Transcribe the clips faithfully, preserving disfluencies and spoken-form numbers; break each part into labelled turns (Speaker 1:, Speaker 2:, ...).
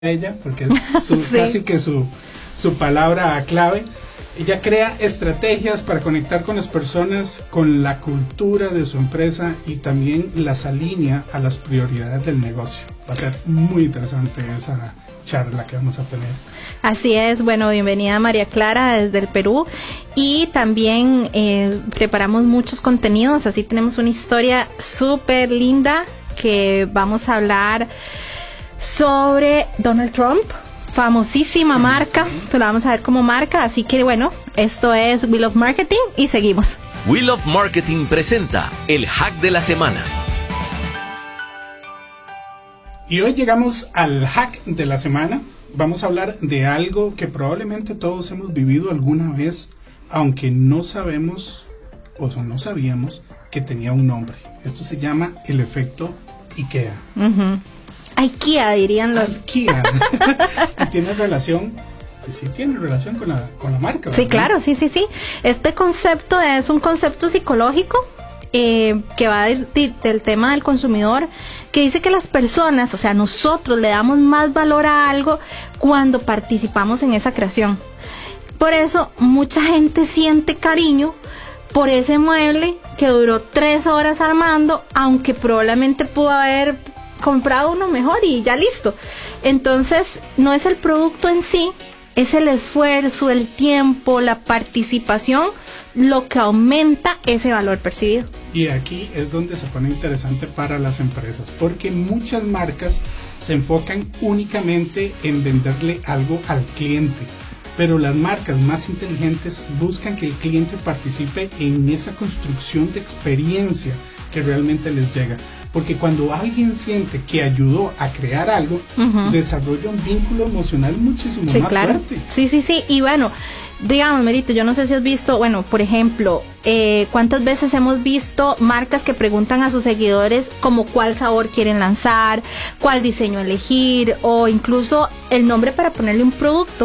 Speaker 1: ella, porque es su, sí. casi que su, su palabra clave. Ella crea estrategias para conectar con las personas, con la cultura de su empresa y también las alinea a las prioridades del negocio. Va a ser muy interesante esa charla que vamos a tener.
Speaker 2: Así es, bueno, bienvenida María Clara desde el Perú, y también eh, preparamos muchos contenidos, así tenemos una historia súper linda que vamos a hablar sobre Donald Trump, famosísima sí, marca, sí. Pues la vamos a ver como marca, así que bueno, esto es We Love Marketing y seguimos.
Speaker 3: We Love Marketing presenta el hack de la semana.
Speaker 1: Y hoy llegamos al hack de la semana. Vamos a hablar de algo que probablemente todos hemos vivido alguna vez, aunque no sabemos o no sabíamos que tenía un nombre. Esto se llama el efecto IKEA.
Speaker 2: Uh-huh. IKEA dirían los.
Speaker 1: IKEA. Y tiene relación, pues sí tiene relación con la, con la marca, ¿verdad?
Speaker 2: Sí, claro, sí, sí, sí. Este concepto es un concepto psicológico eh, que va del, del tema del consumidor, que dice que las personas, o sea, nosotros le damos más valor a algo cuando participamos en esa creación. Por eso mucha gente siente cariño por ese mueble que duró tres horas armando, aunque probablemente pudo haber comprado uno mejor y ya listo. Entonces, no es el producto en sí, es el esfuerzo, el tiempo, la participación, lo que aumenta ese valor percibido.
Speaker 1: Y aquí es donde se pone interesante para las empresas, porque muchas marcas se enfocan únicamente en venderle algo al cliente, pero las marcas más inteligentes buscan que el cliente participe en esa construcción de experiencia que realmente les llega. Porque cuando alguien siente que ayudó a crear algo, uh-huh. desarrolla un vínculo emocional muchísimo
Speaker 2: sí,
Speaker 1: más
Speaker 2: claro.
Speaker 1: fuerte.
Speaker 2: Sí, sí, sí. Y bueno, digamos, Merito, yo no sé si has visto, bueno, por ejemplo, eh, ¿cuántas veces hemos visto marcas que preguntan a sus seguidores como cuál sabor quieren lanzar, cuál diseño elegir, o incluso el nombre para ponerle un producto?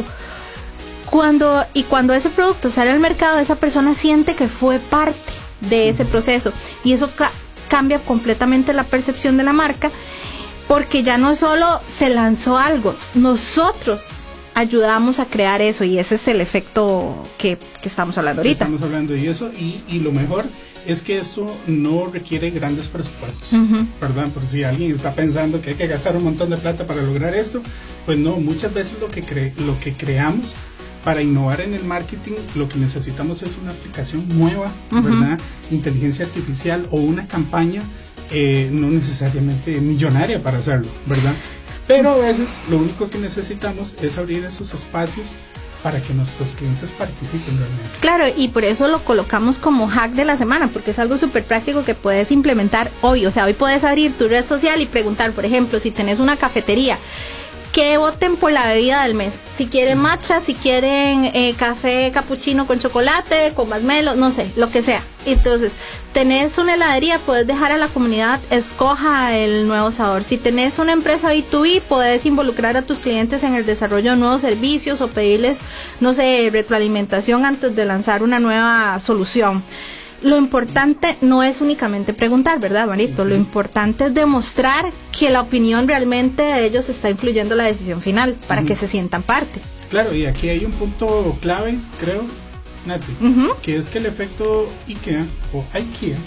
Speaker 2: Cuando, y cuando ese producto sale al mercado, esa persona siente que fue parte de ese uh-huh. proceso. Y eso ca- cambia completamente la percepción de la marca, porque ya no solo se lanzó algo, nosotros ayudamos a crear eso, y ese es el efecto que, que estamos hablando ahorita.
Speaker 1: Estamos hablando de eso, y, y lo mejor es que eso no requiere grandes presupuestos, uh-huh. ¿verdad? Por si alguien está pensando que hay que gastar un montón de plata para lograr esto, pues no, muchas veces lo que, cre- lo que creamos para innovar en el marketing, lo que necesitamos es una aplicación nueva, uh-huh. ¿verdad? Inteligencia artificial o una campaña, eh, no necesariamente millonaria para hacerlo, ¿verdad? Pero a veces lo único que necesitamos es abrir esos espacios para que nuestros clientes participen realmente.
Speaker 2: Claro, y por eso lo colocamos como hack de la semana, porque es algo súper práctico que puedes implementar hoy. O sea, hoy puedes abrir tu red social y preguntar, por ejemplo, si tenés una cafetería, que voten por la bebida del mes. Si quieren matcha, si quieren eh, café capuchino con chocolate, con masmelo, no sé, lo que sea. Entonces, tenés una heladería, puedes dejar a la comunidad escoja el nuevo sabor. Si tenés una empresa B dos B, puedes involucrar a tus clientes en el desarrollo de nuevos servicios o pedirles, no sé, retroalimentación antes de lanzar una nueva solución. Lo importante no es únicamente preguntar, ¿verdad, Marito? Uh-huh. Lo importante es demostrar que la opinión realmente de ellos está influyendo en la decisión final para uh-huh. que se sientan parte.
Speaker 1: Claro, y aquí hay un punto clave, creo, Nati, uh-huh. que es que el efecto IKEA o IKEA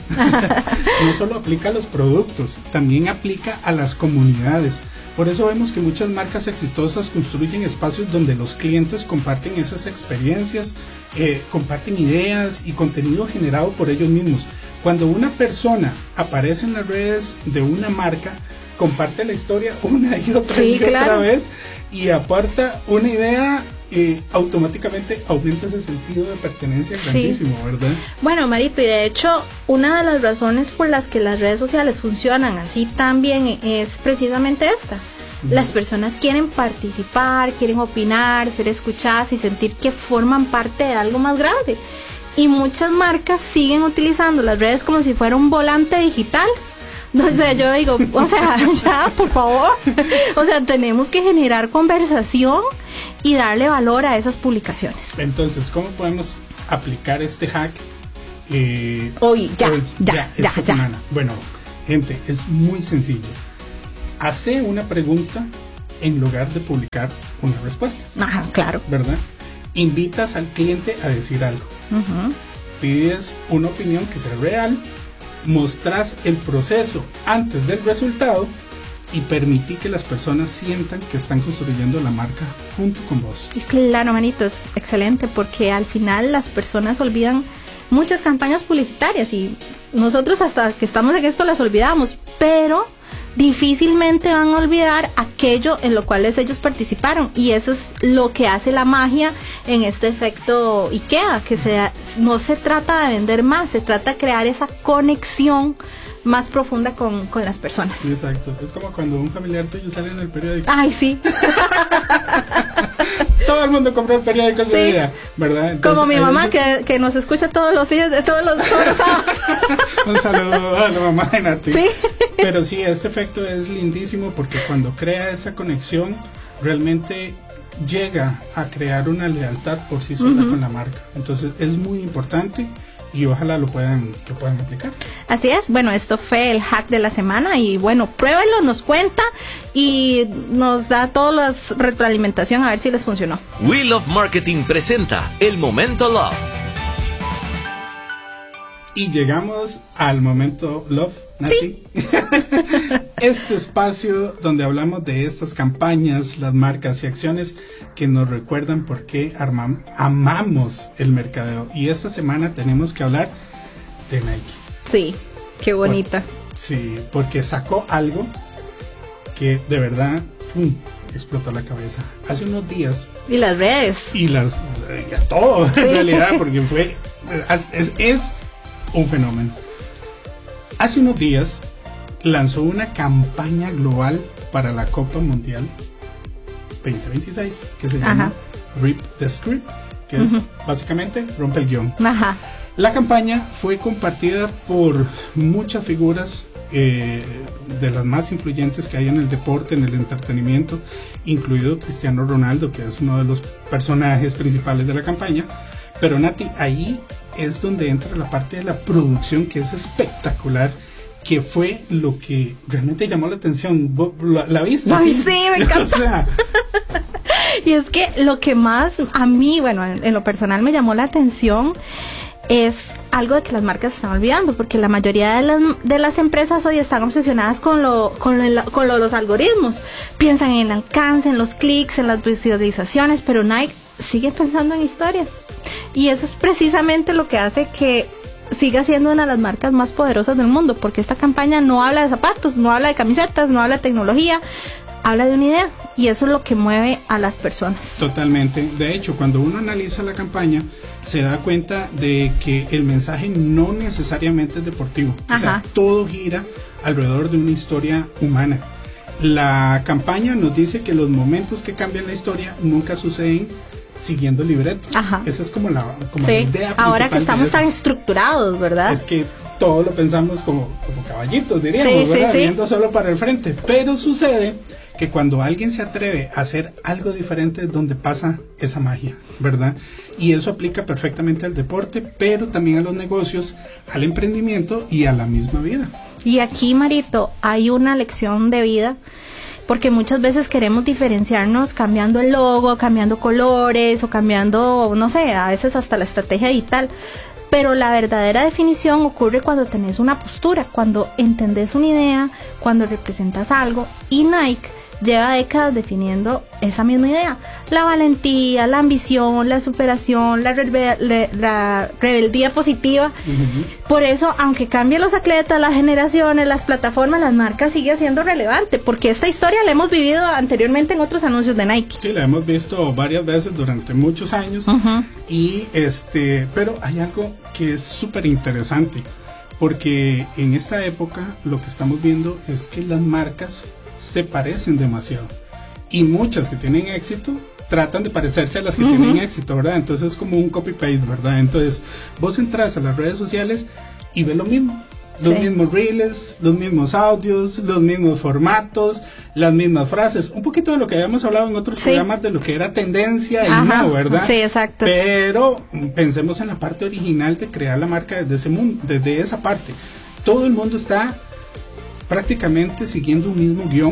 Speaker 1: no solo aplica a los productos, también aplica a las comunidades. Por eso vemos que muchas marcas exitosas construyen espacios donde los clientes comparten esas experiencias, eh, comparten ideas y contenido generado por ellos mismos. Cuando una persona aparece en las redes de una marca, comparte la historia una y otra sí, y claro. otra vez y aporta una idea, eh, automáticamente aumenta ese sentido de pertenencia grandísimo, sí. ¿verdad?
Speaker 2: Bueno, Marito, y de hecho, una de las razones por las que las redes sociales funcionan así tan bien es precisamente esta. Uh-huh. Las personas quieren participar, quieren opinar, ser escuchadas y sentir que forman parte de algo más grande. Y muchas marcas siguen utilizando las redes como si fuera un volante digital. Entonces yo digo, o sea, ya, por favor. O sea, tenemos que generar conversación y darle valor a esas publicaciones.
Speaker 1: Entonces, ¿cómo podemos aplicar este hack? Eh,
Speaker 2: hoy, ya,
Speaker 1: hoy,
Speaker 2: ya,
Speaker 1: ya,
Speaker 2: ya,
Speaker 1: esta
Speaker 2: ya.
Speaker 1: semana. Bueno, gente, es muy sencillo. Hace una pregunta en lugar de publicar una respuesta.
Speaker 2: Ajá, claro.
Speaker 1: ¿Verdad? Invitas al cliente a decir algo. Uh-huh. Pides una opinión que sea real, mostrás el proceso antes del resultado y permití que las personas sientan que están construyendo la marca junto con vos.
Speaker 2: Claro, manitos, excelente, porque al final las personas olvidan muchas campañas publicitarias y nosotros hasta que estamos en esto las olvidamos, pero difícilmente van a olvidar aquello en lo cual ellos participaron, y eso es lo que hace la magia en este efecto IKEA, que se, no se trata de vender más, se trata de crear esa conexión más profunda con, con las personas.
Speaker 1: Sí, exacto, es como cuando un familiar tuyo sale en el periódico.
Speaker 2: Ay, sí.
Speaker 1: Todo el mundo compró el periódico ese
Speaker 2: sí.
Speaker 1: día, ¿verdad? Entonces,
Speaker 2: como mi mamá
Speaker 1: eso...
Speaker 2: que, que nos escucha todos los fines, todos los, todos los sábados.
Speaker 1: Un saludo a la mamá de Nati.
Speaker 2: Sí.
Speaker 1: Pero sí, este efecto es lindísimo porque cuando crea esa conexión realmente llega a crear una lealtad por sí sola uh-huh. con la marca. Entonces es muy importante y ojalá lo puedan, lo puedan aplicar.
Speaker 2: Así es, bueno, esto fue el hack de la semana y bueno, pruébenlo, nos cuenta y nos da toda la retroalimentación a ver si les funcionó.
Speaker 3: We Love Marketing presenta el Momento Love.
Speaker 1: Y llegamos al Momento Love, Nati.
Speaker 2: Sí.
Speaker 1: Este espacio donde hablamos de estas campañas, las marcas y acciones que nos recuerdan por qué armam- amamos el mercadeo. Y esta semana tenemos que hablar de Nike.
Speaker 2: Sí, qué bonita.
Speaker 1: Por, sí, porque sacó algo que de verdad pum, explotó la cabeza. Hace unos días.
Speaker 2: Y las redes.
Speaker 1: Y las eh, todo sí. En realidad, porque fue es, es, es un fenómeno. Hace unos días lanzó una campaña global para la Copa Mundial veinte veintiséis que se llama Ajá. Rip the Script, que uh-huh. es básicamente rompe el guión.
Speaker 2: Ajá.
Speaker 1: La campaña fue compartida por muchas figuras eh, de las más influyentes que hay en el deporte, en el entretenimiento, incluido Cristiano Ronaldo, que es uno de los personajes principales de la campaña. Pero Nati, ahí es donde entra la parte de la producción, que es espectacular, que fue lo que realmente llamó la atención. ¿La, la viste?
Speaker 2: Ay, sí, sí, me encanta. O sea. Y es que lo que más a mí, bueno, en, en lo personal me llamó la atención es algo de que las marcas están olvidando, porque la mayoría de las, de las empresas hoy están obsesionadas con lo, con, lo, con lo, los algoritmos. Piensan en el alcance, en los clics, en las visualizaciones, pero Nike sigue pensando en historias. Y eso es precisamente lo que hace que siga siendo una de las marcas más poderosas del mundo, porque esta campaña no habla de zapatos, no habla de camisetas, no habla de tecnología, habla de una idea, y eso es lo que mueve a las personas.
Speaker 1: Totalmente. De hecho, cuando uno analiza la campaña, se da cuenta de que el mensaje no necesariamente es deportivo. Ajá. O sea, todo gira alrededor de una historia humana. La campaña nos dice que los momentos que cambian la historia nunca suceden siguiendo el libreto. Ajá. Esa es como la, como
Speaker 2: sí.
Speaker 1: la idea principal.
Speaker 2: Ahora que estamos tan estructurados, ¿verdad?
Speaker 1: Es que todo lo pensamos como, como caballitos, diríamos,
Speaker 2: sí,
Speaker 1: ¿verdad?
Speaker 2: Sí, sí.
Speaker 1: Viendo solo para el frente. Pero sucede que cuando alguien se atreve a hacer algo diferente es donde pasa esa magia, ¿verdad? Y eso aplica perfectamente al deporte, pero también a los negocios, al emprendimiento y a la misma vida.
Speaker 2: Y aquí, Marito, hay una lección de vida, porque muchas veces queremos diferenciarnos cambiando el logo, cambiando colores o cambiando, no sé, a veces hasta la estrategia digital. Pero la verdadera definición ocurre cuando tenés una postura, cuando entendés una idea, cuando representas algo. Y Nike lleva décadas definiendo esa misma idea: la valentía, la ambición, la superación, la, rebe- la rebeldía positiva. Uh-huh. Por eso, aunque cambien los atletas, las generaciones, las plataformas, las marcas sigue siendo relevante, porque esta historia la hemos vivido anteriormente en otros anuncios de Nike.
Speaker 1: Sí, la hemos visto varias veces durante muchos años. Uh-huh. Y este, pero hay algo que es súper interesante, porque en esta época lo que estamos viendo es que las marcas se parecen demasiado, y muchas que tienen éxito tratan de parecerse a las que uh-huh. tienen éxito, ¿verdad? Entonces es como un copy-paste, ¿verdad? Entonces vos entras a las redes sociales y ves lo mismo, los sí. mismos reels, los mismos audios, los mismos formatos, las mismas frases, un poquito de lo que habíamos hablado en otros sí. programas de lo que era tendencia y
Speaker 2: Ajá.
Speaker 1: no, ¿verdad?
Speaker 2: Sí, exacto.
Speaker 1: Pero pensemos en la parte original de crear la marca desde ese mundo, desde esa parte. Todo el mundo está prácticamente siguiendo un mismo guión,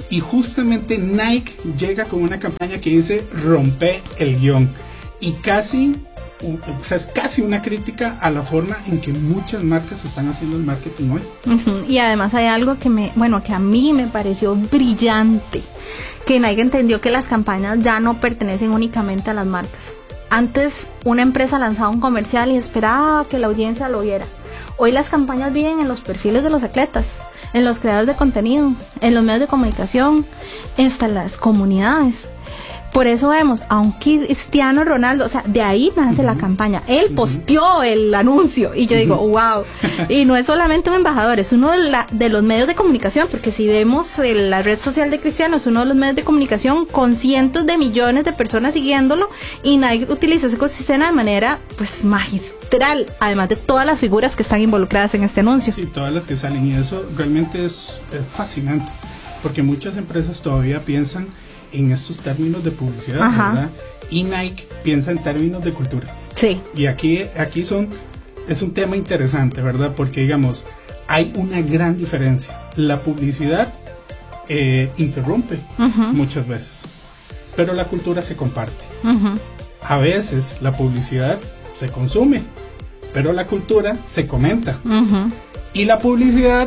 Speaker 1: Y justamente Nike llega con una campaña que dice rompe el guión. Y casi, o sea, es casi una crítica a la forma en que muchas marcas están haciendo el marketing hoy.
Speaker 2: Uh-huh. Y además hay algo que me, bueno, que a mí me pareció brillante, que Nike entendió que las campañas ya no pertenecen únicamente a las marcas. Antes una empresa lanzaba un comercial y esperaba que la audiencia lo viera. Hoy las campañas viven en los perfiles de los atletas, en los creadores de contenido, en los medios de comunicación, hasta las comunidades. Por eso vemos a un Cristiano Ronaldo, o sea, de ahí nace uh-huh. la campaña. Él posteó el anuncio y yo uh-huh. digo, wow. Y no es solamente un embajador, es uno de, la, de los medios de comunicación, porque si vemos el, la red social de Cristiano, es uno de los medios de comunicación con cientos de millones de personas siguiéndolo, y Nike utiliza ese ecosistema de manera pues magistral, además de todas las figuras que están involucradas en este anuncio.
Speaker 1: Sí, todas las que salen, y eso realmente es, es fascinante, porque muchas empresas todavía piensan en estos términos de publicidad, Ajá. ¿verdad? Y Nike piensa en términos de cultura.
Speaker 2: Sí.
Speaker 1: Y aquí, aquí son, es un tema interesante, ¿verdad? Porque digamos, hay una gran diferencia. La publicidad eh, interrumpe uh-huh. muchas veces, pero la cultura se comparte. Uh-huh. A veces la publicidad se consume, pero la cultura se comenta. Uh-huh. Y la publicidad,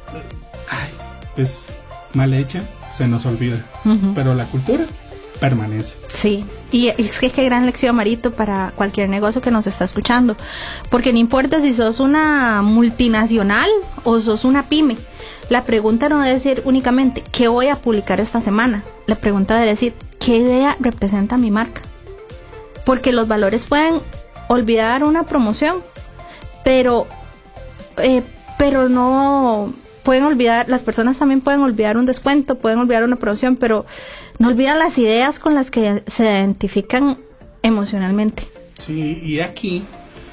Speaker 1: ay, pues mal hecha, se nos olvida, uh-huh. pero la cultura permanece.
Speaker 2: Sí, y es que qué gran lección, Marito, para cualquier negocio que nos está escuchando, porque no importa si sos una multinacional o sos una pyme, la pregunta no debe decir únicamente ¿qué voy a publicar esta semana? La pregunta debe decir ¿qué idea representa mi marca? Porque los valores pueden olvidar una promoción, pero eh, pero no pueden olvidar, las personas también pueden olvidar un descuento, pueden olvidar una promoción, pero no olvidan las ideas con las que se identifican emocionalmente.
Speaker 1: Sí, y aquí,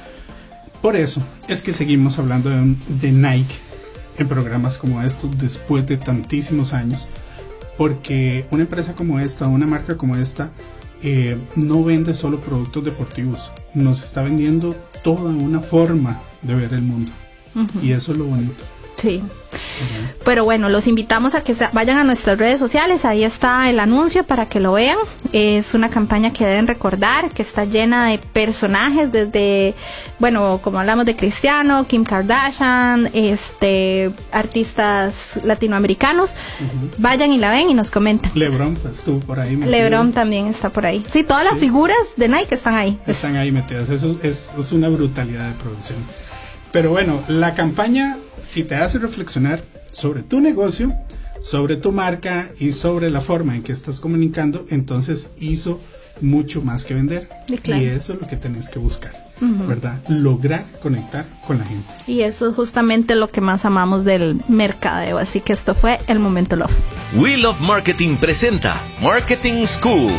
Speaker 1: por eso es que seguimos hablando de, de Nike en programas como estos después de tantísimos años, porque una empresa como esta, una marca como esta, eh, no vende solo productos deportivos, nos está vendiendo toda una forma de ver el mundo, uh-huh. y eso es lo bonito.
Speaker 2: Sí. Uh-huh. Pero bueno, los invitamos a que vayan a nuestras redes sociales, ahí está el anuncio para que lo vean. Es una campaña que deben recordar, que está llena de personajes, desde, bueno, como hablamos de Cristiano, Kim Kardashian, este, artistas latinoamericanos. Uh-huh. Vayan y la ven y nos comentan.
Speaker 1: LeBron pues, estuvo por ahí metido.
Speaker 2: LeBron también está por ahí. Sí, todas las sí. figuras de Nike están ahí.
Speaker 1: Están ahí metidas, eso es, es una brutalidad de producción. Pero bueno, la campaña, si te hace reflexionar sobre tu negocio, sobre tu marca y sobre la forma en que estás comunicando, entonces hizo mucho más que vender. Y, claro. y eso es lo que tenés que buscar, uh-huh. ¿verdad? Lograr conectar con la gente.
Speaker 2: Y eso es justamente lo que más amamos del mercadeo. Así que esto fue el Momento Love.
Speaker 3: We Love Marketing presenta Marketing School.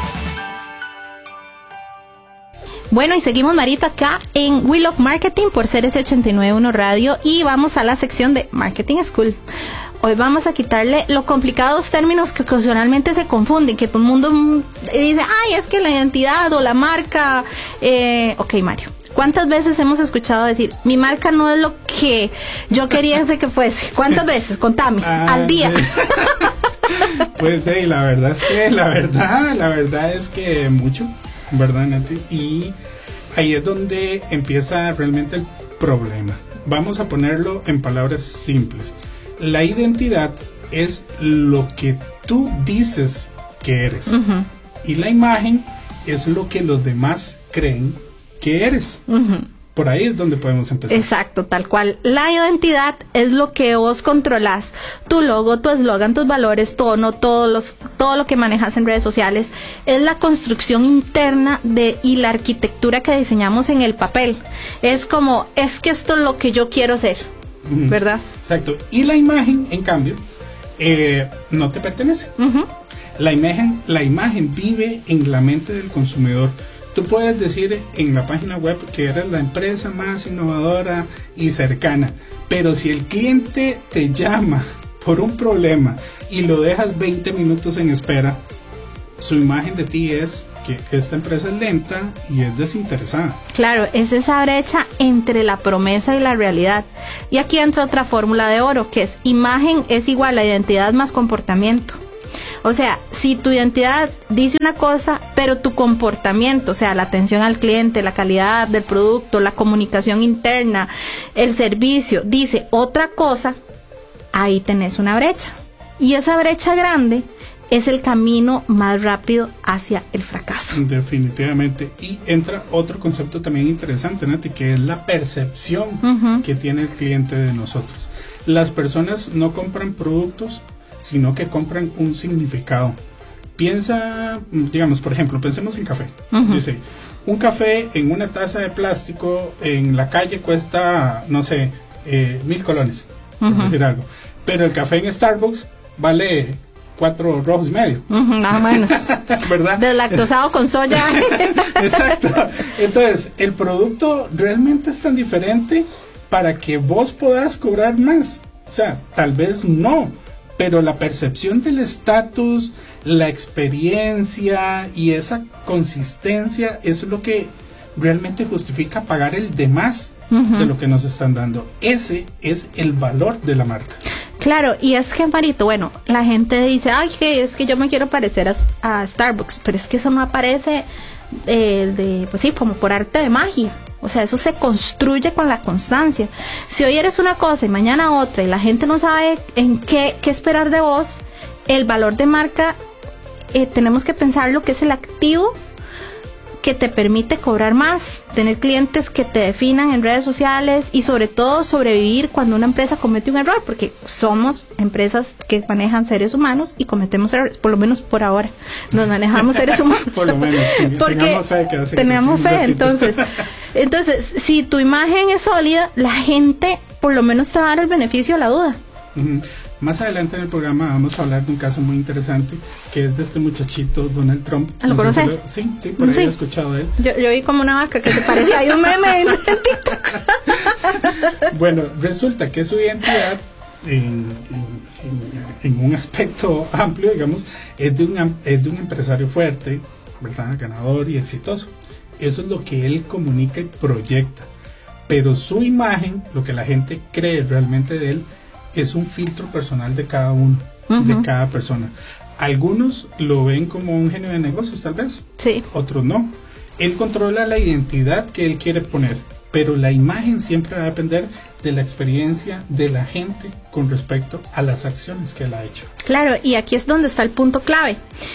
Speaker 2: Bueno, y seguimos, Marito, acá en We Love Marketing por C R C ochenta y nueve punto uno Radio, y vamos a la sección de Marketing School. Hoy vamos a quitarle los complicados términos que ocasionalmente se confunden, que todo el mundo dice, ay, es que la identidad o la marca. Eh, ok, Mario, ¿cuántas veces hemos escuchado decir, mi marca no es lo que yo quería que fuese? ¿Cuántas veces? Contame, ah, al día.
Speaker 1: Sí. Pues sí, la verdad es que, la verdad, la verdad es que mucho. ¿Verdad, Nati? Y ahí es donde empieza realmente el problema. Vamos a ponerlo en palabras simples. La identidad es lo que tú dices que eres. Uh-huh. Y la imagen es lo que los demás creen que eres. Uh-huh. Por ahí es donde podemos empezar.
Speaker 2: Exacto, tal cual. La identidad es lo que vos controlás. Tu logo, tu eslogan, tus valores, tono, todos los, todo lo que manejas en redes sociales. Es la construcción interna de y la arquitectura que diseñamos en el papel. Es como, es que esto es lo que yo quiero ser, uh-huh. ¿verdad?
Speaker 1: Exacto. Y la imagen, en cambio, eh, no te pertenece. Uh-huh. La imagen, la imagen vive en la mente del consumidor. Tú puedes decir en la página web que eres la empresa más innovadora y cercana, pero si el cliente te llama por un problema y lo dejas veinte minutos en espera, su imagen de ti es que esta empresa es lenta y es desinteresada.
Speaker 2: Claro, es esa brecha entre la promesa y la realidad. Y aquí entra otra fórmula de oro, que es imagen es igual a identidad más comportamiento. O sea, si tu identidad dice una cosa, pero tu comportamiento, o sea, la atención al cliente, la calidad del producto, la comunicación interna, el servicio, dice otra cosa, ahí tenés una brecha. Y esa brecha grande es el camino más rápido hacia el fracaso.
Speaker 1: Definitivamente. Y entra otro concepto también interesante, Nati, que es la percepción uh-huh. que tiene el cliente de nosotros. Las personas no compran productos, sino que compran un significado. Piensa, digamos, por ejemplo, pensemos en café. Uh-huh. Dice, un café en una taza de plástico en la calle cuesta, no sé, eh, mil colones, uh-huh. por decir algo. Pero el café en Starbucks vale cuatro rojos y medio. Uh-huh,
Speaker 2: más o menos.
Speaker 1: ¿Verdad?
Speaker 2: Deslactosado con soya.
Speaker 1: Exacto. Entonces, el producto realmente es tan diferente para que vos puedas cobrar más. O sea, tal vez no, pero la percepción del estatus, la experiencia y esa consistencia es lo que realmente justifica pagar el de más uh-huh. de lo que nos están dando. Ese es el valor de la marca.
Speaker 2: Claro, y es que, Marito, bueno, la gente dice, ay, que es que yo me quiero parecer a, a Starbucks, pero es que eso no aparece eh, de, pues sí, como por arte de magia. O sea, eso se construye con la constancia. Si hoy eres una cosa y mañana otra y la gente no sabe en qué, qué esperar de vos, el valor de marca, eh, tenemos que pensar lo que es el activo que te permite cobrar más, tener clientes que te definan en redes sociales y sobre todo sobrevivir cuando una empresa comete un error, porque somos empresas que manejan seres humanos y cometemos errores, por lo menos por ahora nos manejamos seres humanos.
Speaker 1: Por lo menos,
Speaker 2: porque
Speaker 1: tenemos fe, que hace
Speaker 2: tenemos fe, entonces, entonces si tu imagen es sólida, la gente por lo menos te va a dar el beneficio de la duda.
Speaker 1: Uh-huh. Más adelante en el programa vamos a hablar de un caso muy interesante que es de este muchachito Donald Trump.
Speaker 2: ¿Lo no conoces?
Speaker 1: Sé si lo, sí, sí, por ahí sí. He escuchado de él.
Speaker 2: Yo, yo vi como una vaca que se parecía, hay un meme en TikTok.
Speaker 1: Bueno, resulta que su identidad en, en, en un aspecto amplio, digamos, es de, un, es de un empresario fuerte, ¿verdad? Ganador y exitoso. Eso es lo que él comunica y proyecta. Pero su imagen, lo que la gente cree realmente de él, es un filtro personal de cada uno, uh-huh. de cada persona. Algunos lo ven como un genio de negocios, tal vez.
Speaker 2: Sí.
Speaker 1: Otros no. Él controla la identidad que él quiere poner, pero la imagen siempre va a depender de la experiencia de la gente con respecto a las acciones que él ha hecho.
Speaker 2: Claro, y aquí es donde está el punto clave.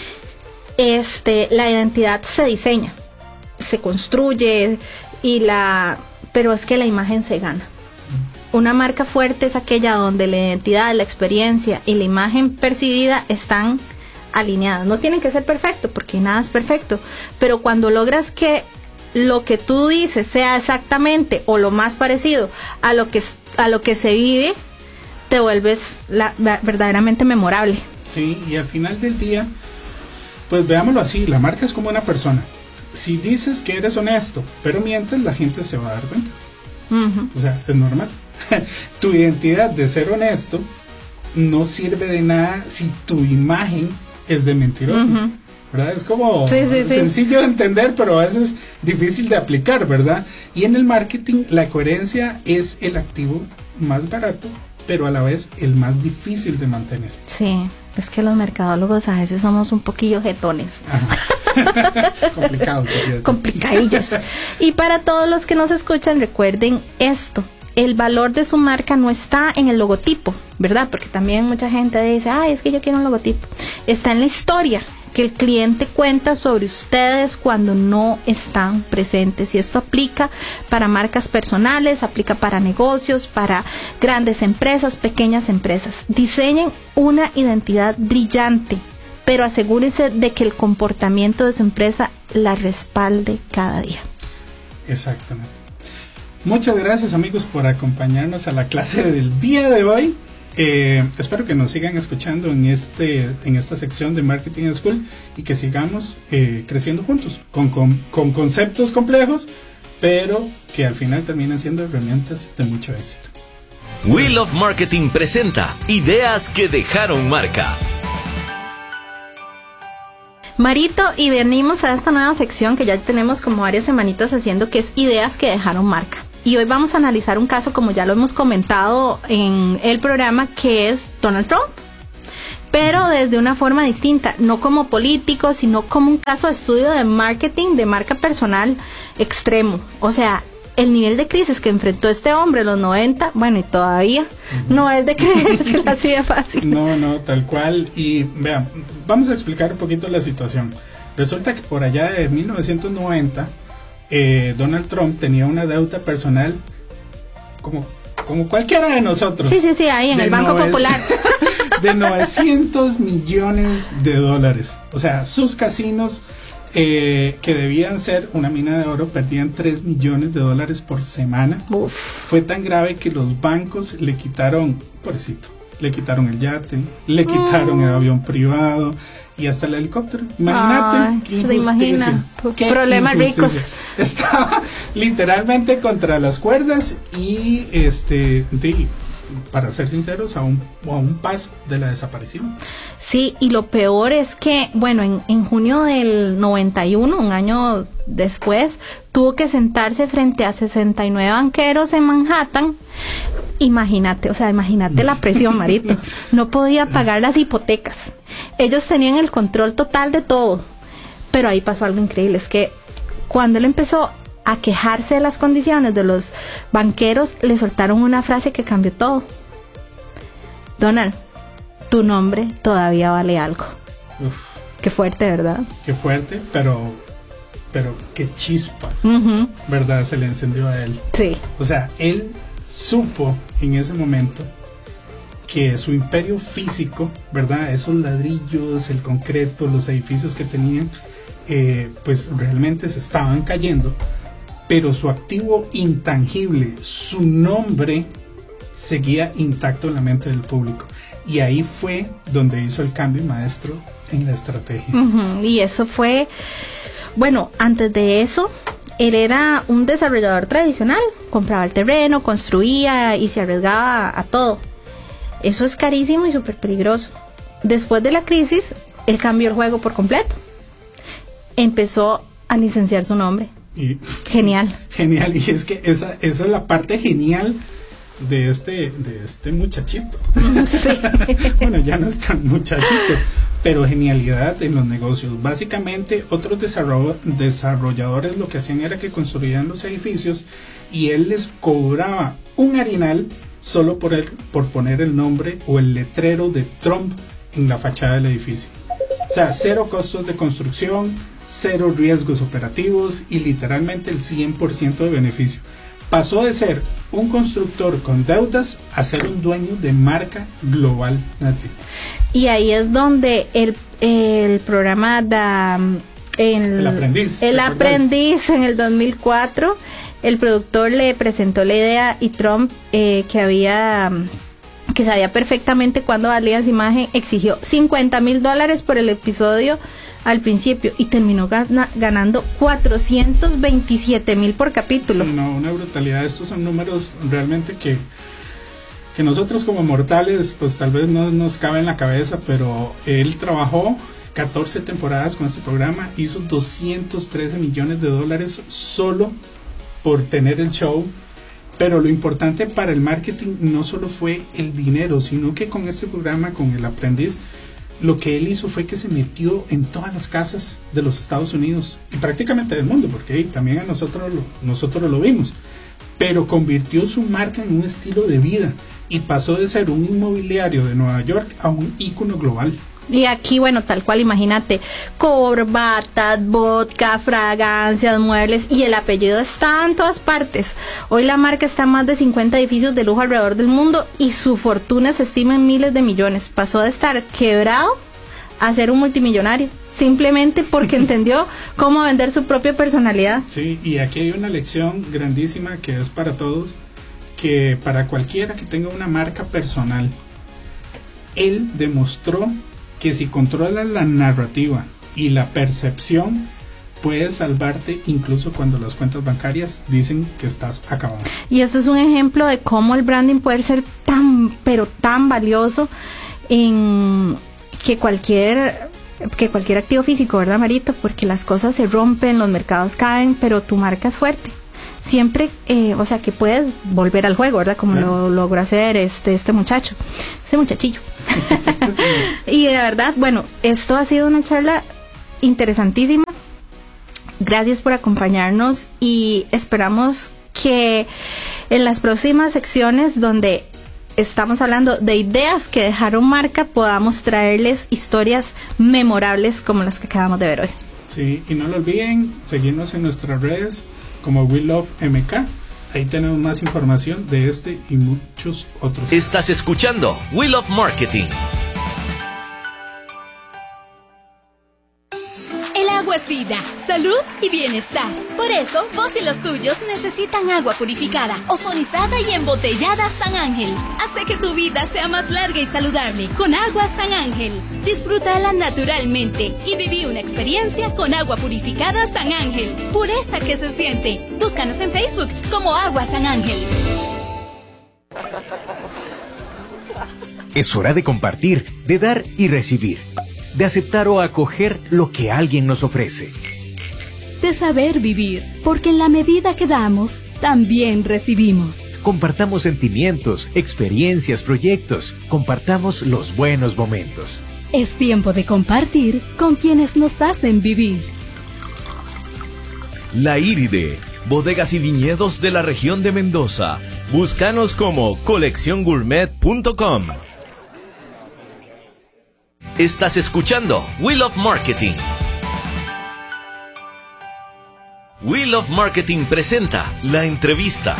Speaker 2: Este, la identidad se diseña, se construye, y la, pero es que la imagen se gana. Una marca fuerte es aquella donde la identidad, la experiencia y la imagen percibida están alineadas. No tienen que ser perfecto, porque nada es perfecto, pero cuando logras que lo que tú dices sea exactamente o lo más parecido a lo que, a lo que se vive, te vuelves la, verdaderamente memorable.
Speaker 1: Sí, y al final del día, pues veámoslo así, la marca es como una persona. Si dices que eres honesto, pero mientes, la gente se va a dar cuenta. Uh-huh. O sea, es normal. Tu identidad de ser honesto no sirve de nada si tu imagen es de mentiroso. Uh-huh. ¿Verdad? Es como
Speaker 2: sí, sí,
Speaker 1: sencillo
Speaker 2: sí.
Speaker 1: de entender, pero a veces difícil de aplicar, ¿verdad? Y en el marketing la coherencia es el activo más barato, pero a la vez el más difícil de mantener.
Speaker 2: Sí, es que los mercadólogos a veces somos un poquillo jetones.
Speaker 1: Complicados.
Speaker 2: Complicadillos. Y para todos los que nos escuchan, recuerden esto. El valor de su marca no está en el logotipo, ¿verdad? Porque también mucha gente dice, ay, es que yo quiero un logotipo. Está en la historia que el cliente cuenta sobre ustedes cuando no están presentes. Y esto aplica para marcas personales, aplica para negocios, para grandes empresas, pequeñas empresas. Diseñen una identidad brillante, pero asegúrense de que el comportamiento de su empresa la respalde cada día.
Speaker 1: Exactamente. Muchas gracias, amigos, por acompañarnos a la clase del día de hoy. Eh, espero que nos sigan escuchando en este en esta sección de Marketing School y que sigamos eh, creciendo juntos con, con, con conceptos complejos, pero que al final terminan siendo herramientas de mucho éxito.
Speaker 3: Wheel of Marketing presenta Ideas que dejaron marca.
Speaker 2: Marito, y venimos a esta nueva sección que ya tenemos como varias semanitas haciendo, que es Ideas que dejaron marca. Y hoy vamos a analizar un caso, como ya lo hemos comentado en el programa, que es Donald Trump, pero desde una forma distinta, no como político, sino como un caso de estudio de marketing, de marca personal extremo. O sea, el nivel de crisis que enfrentó este hombre en los noventa, bueno, y todavía, uh-huh. no es de creerse así de fácil.
Speaker 1: No, no, tal cual. Y vean, vamos a explicar un poquito la situación. Resulta que por allá de mil novecientos noventa, eh, Donald Trump tenía una deuda personal como, como cualquiera de nosotros.
Speaker 2: Sí, sí, sí, ahí en el Banco
Speaker 1: nove-
Speaker 2: Popular.
Speaker 1: De novecientos millones de dólares. O sea, sus casinos, eh, que debían ser una mina de oro, perdían tres millones de dólares por semana.
Speaker 2: Uf.
Speaker 1: Fue tan grave que los bancos le quitaron, pobrecito, le quitaron el yate, le quitaron mm. el avión privado y hasta el helicóptero. Imagínate.
Speaker 2: Ay,
Speaker 1: qué
Speaker 2: se imagina.
Speaker 1: Qué
Speaker 2: Problemas ricos.
Speaker 1: Estaba literalmente contra las cuerdas y este de, para ser sinceros, a un, a un paso de la desaparición.
Speaker 2: Sí, y lo peor es que, bueno, en, en junio del noventa y uno, un año después, tuvo que sentarse frente a sesenta y nueve banqueros en Manhattan. Imagínate, o sea, imagínate la presión, Marito. No podía pagar las hipotecas. Ellos tenían el control total de todo. Pero ahí pasó algo increíble, es que cuando él empezó a quejarse de las condiciones de los banqueros, le soltaron una frase que cambió todo. Donald, tu nombre todavía vale algo. Uf. Qué fuerte, ¿verdad?
Speaker 1: Qué fuerte, pero pero qué chispa, uh-huh. ¿verdad? Se le encendió a él.
Speaker 2: Sí.
Speaker 1: O sea, él supo en ese momento que su imperio físico, ¿verdad? Esos ladrillos, el concreto, los edificios que tenían, eh, pues realmente se estaban cayendo. Pero su activo intangible, su nombre, seguía intacto en la mente del público. Y ahí fue donde hizo el cambio maestro en la estrategia.
Speaker 2: Uh-huh. Y eso fue, bueno, antes de eso, él era un desarrollador tradicional. Compraba el terreno, construía y se arriesgaba a, a todo. Eso es carísimo y súper peligroso. Después de la crisis, él cambió el juego por completo. Empezó a licenciar su nombre.
Speaker 1: Y,
Speaker 2: genial.
Speaker 1: Genial, y es que esa, esa es la parte genial de este, de este muchachito.
Speaker 2: Sí.
Speaker 1: Bueno, ya no es tan muchachito, pero genialidad en los negocios. Básicamente, otros desarroll- desarrolladores lo que hacían era que construían los edificios y él les cobraba un harinal solo por, el, por poner el nombre o el letrero de Trump en la fachada del edificio. O sea, cero costos de construcción, cero riesgos operativos y literalmente el cien por ciento de beneficio. Pasó de ser un constructor con deudas a ser un dueño de marca global, Nati.
Speaker 2: Y ahí es donde el, el programa da, el,
Speaker 1: el aprendiz,
Speaker 2: el aprendiz en el dos mil cuatro, el productor le presentó la idea y Trump, eh, que había que sabía perfectamente cuándo valía esa imagen, exigió cincuenta mil dólares por el episodio al principio y terminó gana, ganando cuatrocientos veintisiete mil por capítulo.
Speaker 1: Sí, no, una brutalidad. Estos son números realmente que que nosotros como mortales pues tal vez no nos cabe en la cabeza, pero él trabajó catorce temporadas con este programa, hizo doscientos trece millones de dólares solo por tener el show. Pero lo importante para el marketing no solo fue el dinero, sino que con este programa, con El Aprendiz, lo que él hizo fue que se metió en todas las casas de los Estados Unidos y prácticamente del mundo, porque hey, también a nosotros lo, nosotros lo vimos, pero convirtió su marca en un estilo de vida y pasó de ser un inmobiliario de Nueva York a un ícono global.
Speaker 2: Y aquí, bueno, tal cual, imagínate, corbatas, vodka, fragancias, muebles, y el apellido está en todas partes. Hoy la marca está en más de cincuenta edificios de lujo alrededor del mundo y su fortuna se estima en miles de millones. Pasó de estar quebrado a ser un multimillonario, simplemente porque entendió cómo vender su propia personalidad.
Speaker 1: Sí, y aquí hay una lección grandísima que es para todos, que para cualquiera que tenga una marca personal, él demostró que si controlas la narrativa y la percepción, puedes salvarte incluso cuando las cuentas bancarias dicen que estás acabado.
Speaker 2: Y este es un ejemplo de cómo el branding puede ser tan, pero tan valioso en que cualquier, que cualquier activo físico, ¿verdad, Marito? Porque las cosas se rompen, los mercados caen, pero tu marca es fuerte. siempre, eh, o sea, que puedes volver al juego, ¿verdad? Como claro. lo logró hacer este, este muchacho, ese muchachillo. Y de verdad, bueno, esto ha sido una charla interesantísima. Gracias por acompañarnos y esperamos que en las próximas secciones donde estamos hablando de ideas que dejaron marca, podamos traerles historias memorables como las que acabamos de ver hoy.
Speaker 1: Sí, y no lo olviden, seguirnos en nuestras redes como We Love M K. Ahí tenemos más información de este y muchos otros.
Speaker 3: Estás escuchando We Love Marketing.
Speaker 4: El agua es vida, salud y bienestar. Por eso, vos y los tuyos necesitan agua purificada, ozonizada y embotellada San Ángel. Hace que tu vida sea más larga y saludable con agua San Ángel. Disfrútala naturalmente y viví una experiencia con agua purificada San Ángel. Pureza que se siente. Búscanos en Facebook como Agua San Ángel.
Speaker 5: Es hora de compartir, de dar y recibir, de aceptar o acoger lo que alguien nos ofrece.
Speaker 4: De saber vivir, porque en la medida que damos, también recibimos.
Speaker 5: Compartamos sentimientos, experiencias, proyectos. Compartamos los buenos momentos.
Speaker 4: Es tiempo de compartir con quienes nos hacen vivir.
Speaker 3: La Iride, bodegas y viñedos de la región de Mendoza. Búscanos como colección gourmet punto com. Estás escuchando We Love Marketing. We Love Marketing presenta la entrevista.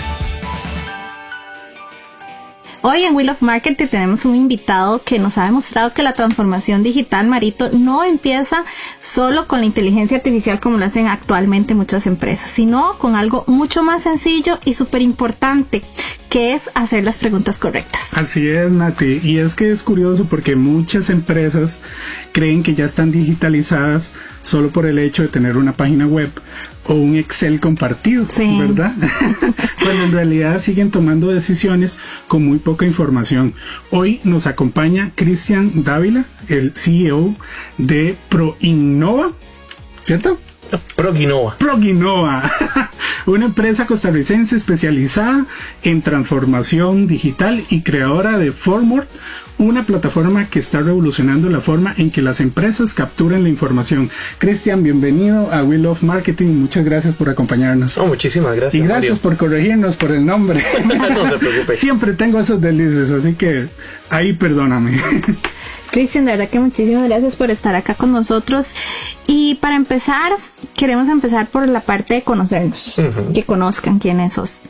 Speaker 2: Hoy en We Love Marketing tenemos un invitado que nos ha demostrado que la transformación digital, Marito, no empieza solo con la inteligencia artificial como lo hacen actualmente muchas empresas, sino con algo mucho más sencillo y súper importante, que es hacer las preguntas correctas.
Speaker 1: Así es, Nati, y es que es curioso porque muchas empresas creen que ya están digitalizadas solo por el hecho de tener una página web o un Excel compartido, sí. ¿Verdad? Bueno, en realidad siguen tomando decisiones con muy poca información. Hoy nos acompaña Cristian Dávila, el C E O de ProInnova, ¿cierto?
Speaker 6: ProInnova.
Speaker 1: ProInnova, una empresa costarricense especializada en transformación digital y creadora de Formword, una plataforma que está revolucionando la forma en que las empresas capturan la información. Cristian, bienvenido a We Love Marketing. Muchas gracias por acompañarnos.
Speaker 6: Oh, muchísimas gracias.
Speaker 1: Y gracias
Speaker 6: Mario.
Speaker 1: por corregirnos por el nombre.
Speaker 6: No se preocupe.
Speaker 1: Siempre tengo esos delicios, así que ahí perdóname.
Speaker 2: Cristian, de verdad que muchísimas gracias por estar acá con nosotros. Y para empezar, queremos empezar por la parte de conocernos, uh-huh. que conozcan quiénes sos.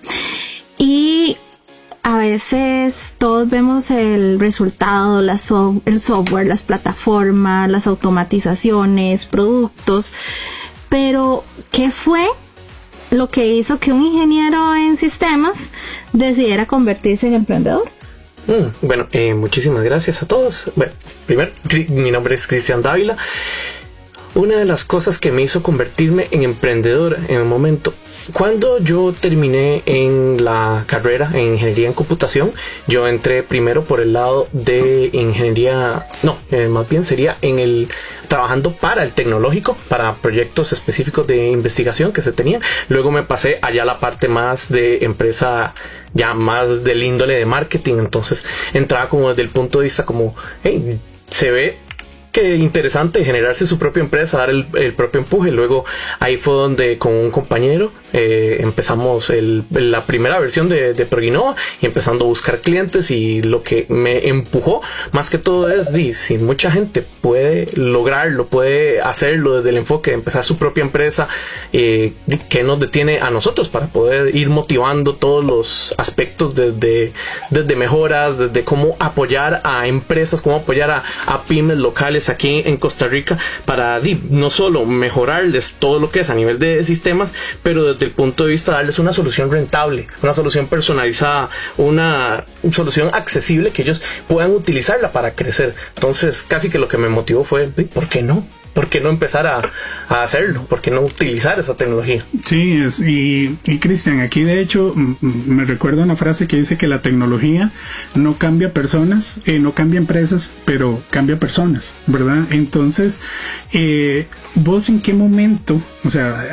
Speaker 2: Y a veces todos vemos el resultado, la so- el software, las plataformas, las automatizaciones, productos, pero ¿qué fue lo que hizo que un ingeniero en sistemas decidiera convertirse en emprendedor?
Speaker 6: Mm, bueno, eh, muchísimas gracias a todos. Bueno, primero, mi nombre es Cristian Dávila. Una de las cosas que me hizo convertirme en emprendedor en el momento, cuando yo terminé en la carrera en ingeniería en computación, yo entré primero por el lado de ingeniería, no, eh, más bien sería en el trabajando para el tecnológico, para proyectos específicos de investigación que se tenían. Luego me pasé allá a la parte más de empresa, ya más del índole de marketing. Entonces entraba como desde el punto de vista como, hey, se ve que interesante generarse su propia empresa, dar el, el propio empuje. Luego ahí fue donde con un compañero eh, empezamos el, la primera versión de, de ProInnova y empezando a buscar clientes, y lo que me empujó más que todo es di, si mucha gente puede lograrlo, puede hacerlo desde el enfoque de empezar su propia empresa, eh, ¿qué nos detiene a nosotros para poder ir motivando todos los aspectos desde, desde mejoras, desde cómo apoyar a empresas, cómo apoyar a, a pymes locales aquí en Costa Rica para di, no solo mejorarles todo lo que es a nivel de sistemas, pero desde el punto de vista de darles una solución rentable, una solución personalizada, una solución accesible que ellos puedan utilizarla para crecer. Entonces casi que lo que me motivó fue, ¿por qué no? ¿Por qué no empezar a, a hacerlo? ¿Por qué no utilizar esa tecnología?
Speaker 1: Sí, es, y, y Cristian, aquí de hecho m- me recuerda una frase que dice que la tecnología no cambia personas, eh, no cambia empresas, pero cambia personas, ¿verdad? Entonces, eh, ¿vos en qué momento, o sea,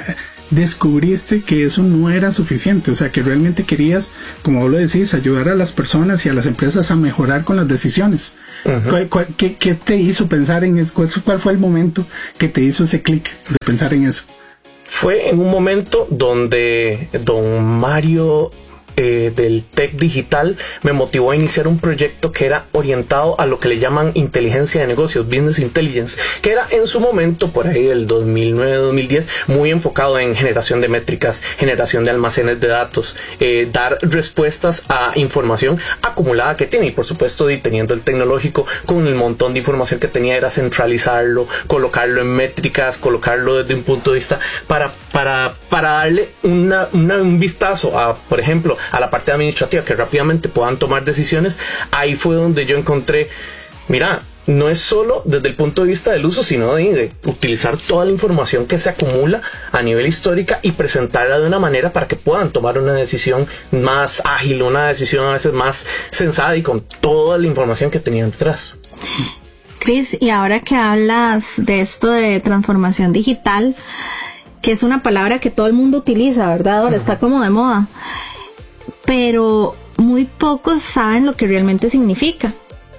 Speaker 1: descubriste que eso no era suficiente? O sea, que realmente querías, como vos lo decís, ayudar a las personas y a las empresas a mejorar con las decisiones. Uh-huh. ¿Cuál, cuál, qué, ¿Qué te hizo pensar en eso? ¿Cuál, ¿Cuál fue el momento que te hizo ese clic de pensar en eso?
Speaker 6: Fue en un momento donde don Mario eh, del Tech Digital me motivó a iniciar un proyecto que era orientado a lo que le llaman inteligencia de negocios, Business Intelligence, que era en su momento, por ahí del dos mil nueve dos mil diez, muy enfocado en generación de métricas, generación de almacenes de datos, eh, dar respuestas a información acumulada que tiene, y por supuesto, y teniendo el tecnológico con el montón de información que tenía, era centralizarlo, colocarlo en métricas, colocarlo desde un punto de vista para, para, para darle una, una, un vistazo a, por ejemplo, a la parte administrativa, que rápidamente puedan tomar decisiones. Ahí fue donde yo encontré, mira, no es solo desde el punto de vista del uso, sino de, de utilizar toda la información que se acumula a nivel histórica y presentarla de una manera para que puedan tomar una decisión más ágil, una decisión a veces más sensata y con toda la información que tenían detrás.
Speaker 2: Cris, y ahora que hablas de esto de transformación digital, que es una palabra que todo el mundo utiliza, ¿verdad? Ahora uh-huh. está como de moda, pero muy pocos saben lo que realmente significa.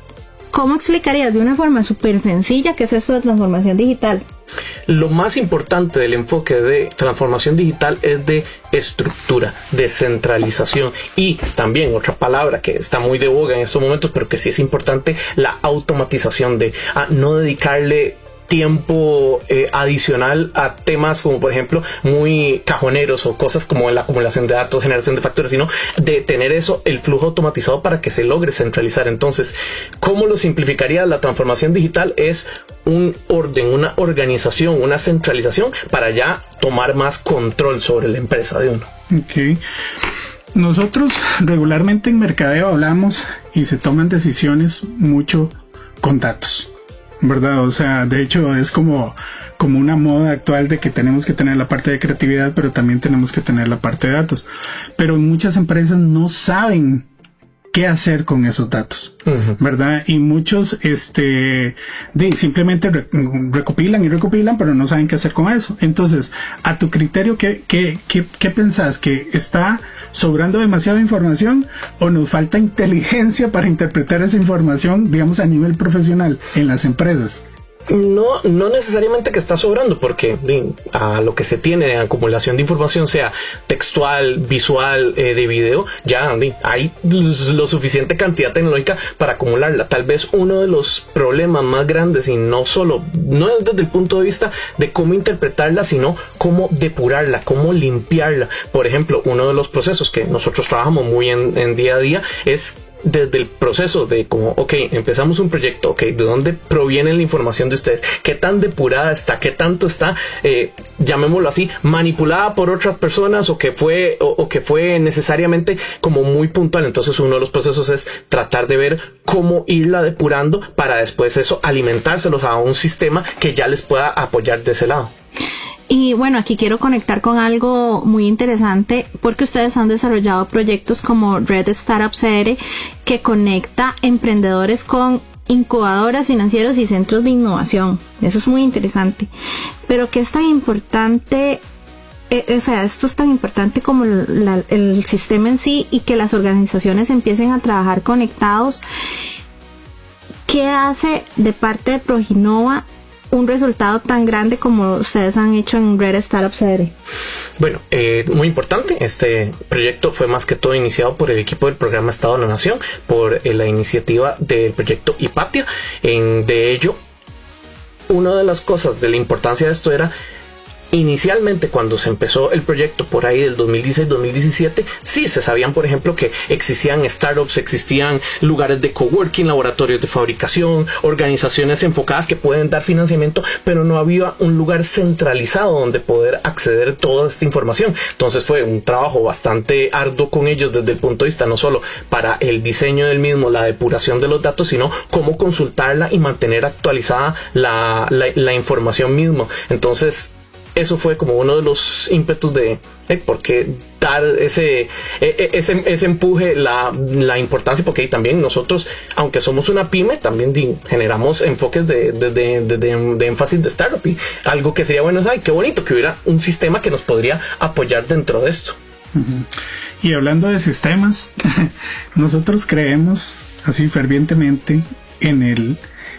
Speaker 2: ¿Cómo explicarías de una forma súper sencilla qué es esto de transformación digital?
Speaker 6: Lo más importante del enfoque de transformación digital es de estructura, de centralización, y también otra palabra que está muy de boga en estos momentos, pero que sí es importante, la automatización, de a no dedicarle tiempo eh, adicional a temas como por ejemplo muy cajoneros o cosas como la acumulación de datos, generación de factores, sino de tener eso, el flujo automatizado para que se logre centralizar. Entonces, ¿cómo lo simplificaría? La transformación digital es un orden, una organización, una centralización para ya tomar más control sobre la empresa de uno.
Speaker 1: Ok. Nosotros regularmente en mercadeo hablamos y se toman decisiones mucho con datos, ¿verdad? O sea, de hecho es como, como una moda actual de que tenemos que tener la parte de creatividad, pero también tenemos que tener la parte de datos. Pero muchas empresas no saben qué hacer con esos datos, uh-huh. ¿verdad? Y muchos este, de, simplemente re, recopilan y recopilan, pero no saben qué hacer con eso. Entonces, a tu criterio, ¿qué, qué, qué, qué pensás? ¿Que está sobrando demasiada información o nos falta inteligencia para interpretar esa información, digamos, a nivel profesional en las empresas?
Speaker 6: No, no necesariamente que está sobrando, porque di, a lo que se tiene de acumulación de información, sea textual, visual, eh, de video, ya di, hay lo suficiente cantidad tecnológica para acumularla. Tal vez uno de los problemas más grandes, y no solo, no es desde el punto de vista de cómo interpretarla, sino cómo depurarla, cómo limpiarla. Por ejemplo, uno de los procesos que nosotros trabajamos muy en, en día a día es desde el proceso de como, ok, empezamos un proyecto, ok, ¿de dónde proviene la información de ustedes? ¿Qué tan depurada está? ¿Qué tanto está, eh, llamémoslo así, manipulada por otras personas o que fue o, o que fue necesariamente como muy puntual? Entonces uno de los procesos es tratar de ver cómo irla depurando para después eso alimentárselos a un sistema que ya les pueda apoyar de ese lado.
Speaker 2: Y bueno, aquí quiero conectar con algo muy interesante, porque ustedes han desarrollado proyectos como Red Startup C R, que conecta emprendedores con incubadoras financieros y centros de innovación. Eso es muy interesante. Pero ¿qué es tan importante? Eh, o sea, esto es tan importante como la, el sistema en sí, y que las organizaciones empiecen a trabajar conectados. ¿Qué hace de parte de Proginova un resultado tan grande como ustedes han hecho en Red Startup C R?
Speaker 6: Bueno, eh, muy importante, este proyecto fue más que todo iniciado por el equipo del programa Estado de la Nación, por eh, la iniciativa del proyecto Hipatia. En, de ello, una de las cosas de la importancia de esto era, inicialmente cuando se empezó el proyecto por ahí del dos mil dieciséis dos mil diecisiete, sí se sabían, por ejemplo, que existían startups, existían lugares de coworking, laboratorios de fabricación, organizaciones enfocadas que pueden dar financiamiento, pero no había un lugar centralizado donde poder acceder a toda esta información. Entonces fue un trabajo bastante arduo con ellos desde el punto de vista no solo para el diseño del mismo, la depuración de los datos, sino cómo consultarla y mantener actualizada la, la, la información misma. Entonces eso fue como uno de los ímpetus de eh, por qué dar ese, ese, ese empuje, la, la importancia, porque ahí también nosotros, aunque somos una pyme, también di, generamos enfoques de, de, de, de, de, de énfasis de startup, y algo que sería bueno, ay, qué bonito que hubiera un sistema que nos podría apoyar dentro de esto.
Speaker 1: Uh-huh. Y hablando de sistemas, nosotros creemos así fervientemente en el,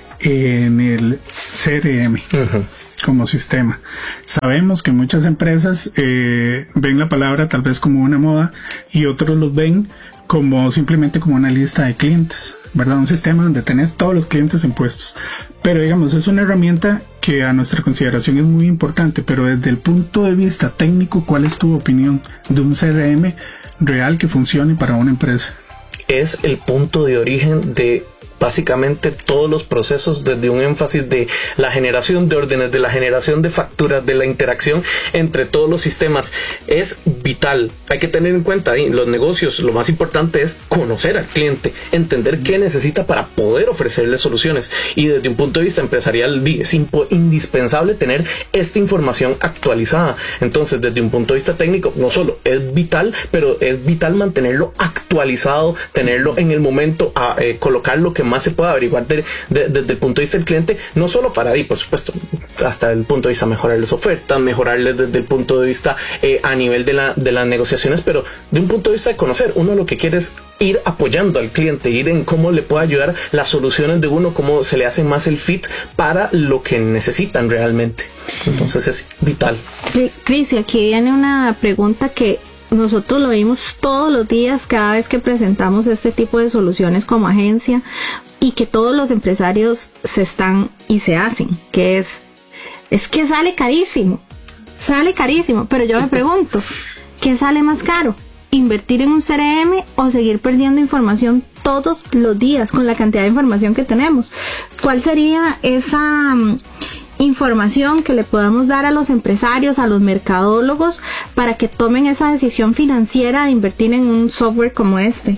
Speaker 1: en el C R M. Uh-huh. Como sistema. Sabemos que muchas empresas eh, ven la palabra tal vez como una moda y otros los ven como simplemente como una lista de clientes, ¿verdad? Un sistema donde tenés todos los clientes impuestos. Pero digamos, es una herramienta que a nuestra consideración es muy importante, pero desde el punto de vista técnico, ¿cuál es tu opinión de un C R M real que funcione para una empresa?
Speaker 6: Es el punto de origen de básicamente todos los procesos, desde un énfasis de la generación de órdenes, de la generación de facturas, de la interacción entre todos los sistemas. Es vital. Hay que tener en cuenta ahí, los negocios, lo más importante es conocer al cliente, entender qué necesita para poder ofrecerle soluciones. Y desde un punto de vista empresarial es indispensable tener esta información actualizada. Entonces, desde un punto de vista técnico, no solo es vital, pero es vital mantenerlo actualizado, tenerlo en el momento, a eh, colocar lo que más se puede averiguar de, de, desde el punto de vista del cliente, no solo para ahí, por supuesto, hasta el punto de vista mejorarles ofertas, mejorarles desde el punto de vista eh, a nivel de, la, de las negociaciones, pero de un punto de vista de conocer, uno lo que quiere es ir apoyando al cliente, ir en cómo le puede ayudar las soluciones de uno, cómo se le hace más el fit para lo que necesitan realmente. Entonces es vital.
Speaker 2: Cris, aquí viene una pregunta que nosotros lo vimos todos los días cada vez que presentamos este tipo de soluciones como agencia, y que todos los empresarios se están y se hacen, que es, es que sale carísimo, sale carísimo, pero yo me pregunto, ¿qué sale más caro? ¿Invertir en un C R M o seguir perdiendo información todos los días con la cantidad de información que tenemos? ¿Cuál sería esa um, información que le podamos dar a los empresarios, a los mercadólogos, para que tomen esa decisión financiera de invertir en un software como este?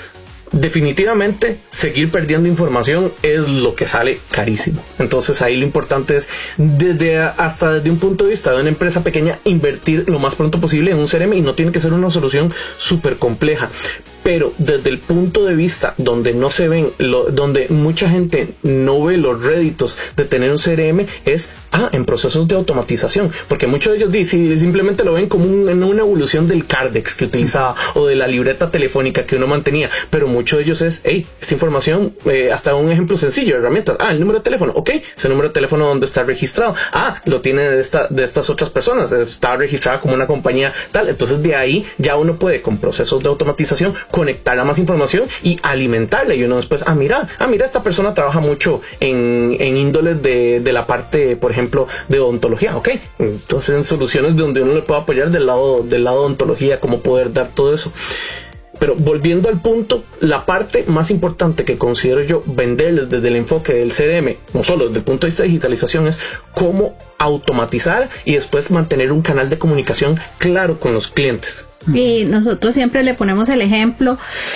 Speaker 6: Definitivamente seguir perdiendo información es lo que sale carísimo. Entonces ahí lo importante es, desde hasta desde un punto de vista de una empresa pequeña, invertir lo más pronto posible en un C R M, y no tiene que ser una solución súper compleja. Pero desde el punto de vista donde no se ven, lo, donde mucha gente no ve los réditos de tener un C R M, es ah, en procesos de automatización, porque muchos de ellos dicen, simplemente lo ven como un, en una evolución del Cardex que utilizaba o de la libreta telefónica que uno mantenía, pero muchos de ellos es, hey, esta información, eh, hasta un ejemplo sencillo de herramientas, ah, el número de teléfono, ok, ese número de teléfono donde está registrado, ah, lo tiene de, esta, de estas otras personas, está registrada como una compañía tal. Entonces de ahí ya uno puede, con procesos de automatización, conectar a más información y alimentarla, y uno después, ah, mira, ah, mira, esta persona trabaja mucho en, en índoles de, de la parte, por ejemplo, de odontología, ok, entonces en soluciones donde uno le puede apoyar del lado, del lado de odontología, cómo poder dar todo eso. Pero volviendo al punto, la parte más importante que considero yo venderles desde el enfoque del C R M, no solo desde el punto de vista de digitalización, es cómo automatizar y después mantener un canal de comunicación claro con los clientes.
Speaker 2: Y nosotros siempre le ponemos el ejemplo,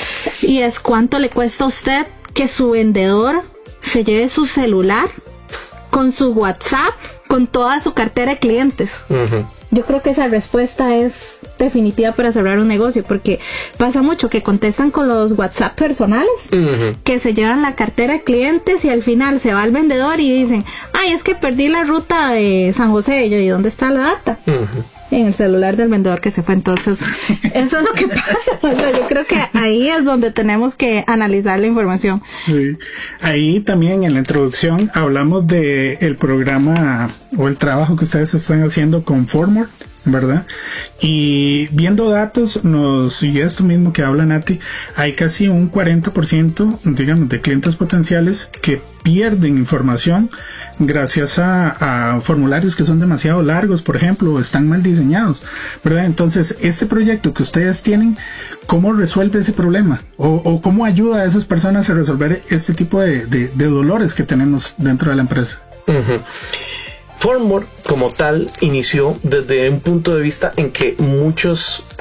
Speaker 2: y es cuánto le cuesta a usted que su vendedor se lleve su celular con su WhatsApp, con toda su cartera de clientes. Uh-huh. Yo creo que esa respuesta es definitiva para cerrar un negocio, porque pasa mucho que contestan con los WhatsApp personales, uh-huh, que se llevan la cartera de clientes y al final se va al vendedor y dicen, ay, es que perdí la ruta de San José. Y yo, ¿y dónde está la data? Uh-huh. En el celular del vendedor que se fue. Entonces, eso es lo que pasa. O sea, yo creo que ahí es donde tenemos que analizar la información.
Speaker 1: Sí. Ahí también en la introducción hablamos de el programa o el trabajo que ustedes están haciendo con Formword, ¿verdad? Y viendo datos, nos, y esto mismo que habla Nati, hay casi un cuarenta por ciento, digamos, de clientes potenciales que pierden información gracias a, a formularios que son demasiado largos, por ejemplo, o están mal diseñados, ¿verdad? Entonces, este proyecto que ustedes tienen, ¿cómo resuelve ese problema? O, o ¿cómo ayuda a esas personas a resolver este tipo de, de, de dolores que tenemos dentro de la empresa?
Speaker 6: Uh-huh. Formword como tal inició desde un punto de vista en que muchos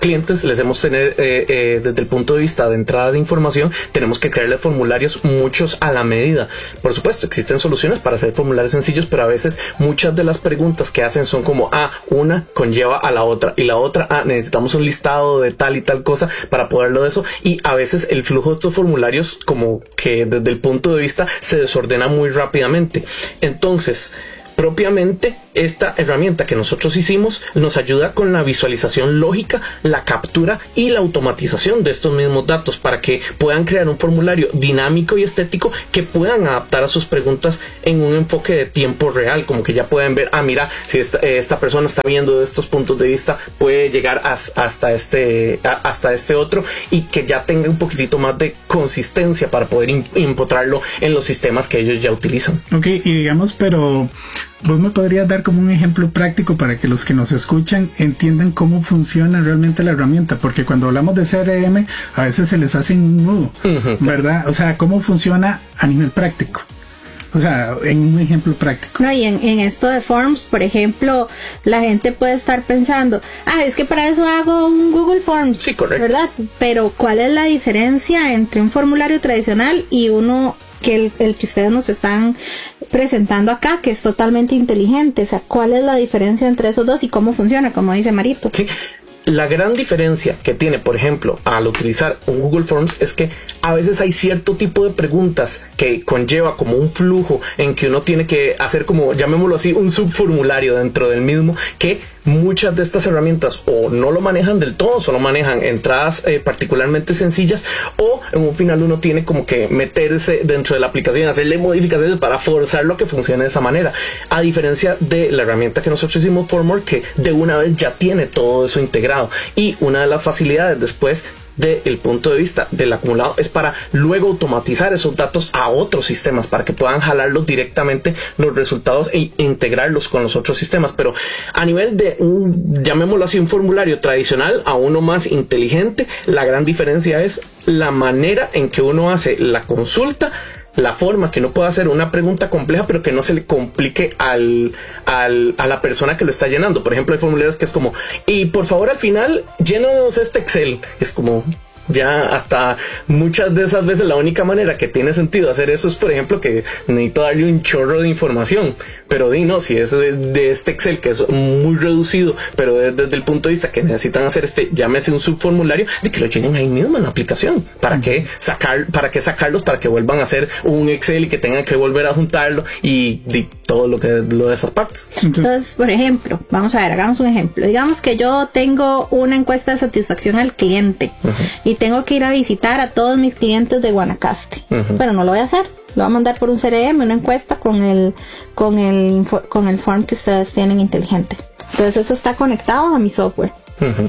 Speaker 6: clientes les hemos tener eh, eh, desde el punto de vista de entrada de información, tenemos que crearle formularios muchos a la medida. Por supuesto, existen soluciones para hacer formularios sencillos, pero a veces muchas de las preguntas que hacen son como, ah, una conlleva a la otra y la otra, ah, necesitamos un listado de tal y tal cosa para poderlo de eso, y a veces el flujo de estos formularios como que desde el punto de vista se desordena muy rápidamente. Entonces, propiamente esta herramienta que nosotros hicimos nos ayuda con la visualización lógica, la captura y la automatización de estos mismos datos para que puedan crear un formulario dinámico y estético que puedan adaptar a sus preguntas en un enfoque de tiempo real, como que ya pueden ver, ah, mira, si esta, esta persona está viendo de estos puntos de vista, puede llegar a, hasta, este, a, hasta este otro, y que ya tenga un poquitito más de consistencia para poder empotrarlo en los sistemas que ellos ya utilizan.
Speaker 1: Ok, y digamos, pero ¿vos me podrías dar como un ejemplo práctico para que los que nos escuchan entiendan cómo funciona realmente la herramienta? Porque cuando hablamos de C R M, a veces se les hace un nudo, uh-huh, ¿verdad? O sea, ¿cómo funciona a nivel práctico? O sea, en un ejemplo práctico.
Speaker 2: No, y en, en esto de Forms, por ejemplo, la gente puede estar pensando, ah, es que para eso hago un Google Forms.
Speaker 6: Sí, correcto.
Speaker 2: ¿Verdad? Pero ¿cuál es la diferencia entre un formulario tradicional y uno que el, el que ustedes nos están presentando acá, que es totalmente inteligente? O sea, ¿cuál es la diferencia entre esos dos y cómo funciona, como dice Marito?
Speaker 6: Sí. La gran diferencia que tiene, por ejemplo, al utilizar un Google Forms es que a veces hay cierto tipo de preguntas que conlleva como un flujo en que uno tiene que hacer como, llamémoslo así, un subformulario dentro del mismo, que muchas de estas herramientas o no lo manejan del todo, solo manejan entradas eh, particularmente sencillas, o en un final uno tiene como que meterse dentro de la aplicación, hacerle modificaciones para forzarlo a que funcione de esa manera, a diferencia de la herramienta que nosotros hicimos, Formwork, que de una vez ya tiene todo eso integrado. Y una de las facilidades después del punto de vista del acumulado es para luego automatizar esos datos a otros sistemas para que puedan jalarlos directamente los resultados e integrarlos con los otros sistemas. Pero a nivel de un, llamémoslo así, un formulario tradicional a uno más inteligente, la gran diferencia es la manera en que uno hace la consulta, la forma que no pueda hacer una pregunta compleja pero que no se le complique al, al, a la persona que lo está llenando. Por ejemplo, hay formularios que es como, y por favor al final llénanos este Excel. Es como, ya hasta muchas de esas veces la única manera que tiene sentido hacer eso es, por ejemplo, que necesito darle un chorro de información, pero di no, si es de, de este Excel que es muy reducido, pero desde, desde el punto de vista que necesitan hacer este, llámese un subformulario, de que lo llenen ahí mismo en la aplicación. ¿Para uh-huh. qué sacar, para qué sacarlos? Para que vuelvan a hacer un Excel y que tengan que volver a juntarlo y di todo lo que lo de esas partes.
Speaker 2: Entonces, por ejemplo, vamos a ver, hagamos un ejemplo. Digamos que yo tengo una encuesta de satisfacción al cliente uh-huh. y tengo que ir a visitar a todos mis clientes de Guanacaste, uh-huh. pero no lo voy a hacer, lo voy a mandar por un C R M, una encuesta con el con el con el form que ustedes tienen inteligente. Entonces eso está conectado a mi software. Uh-huh.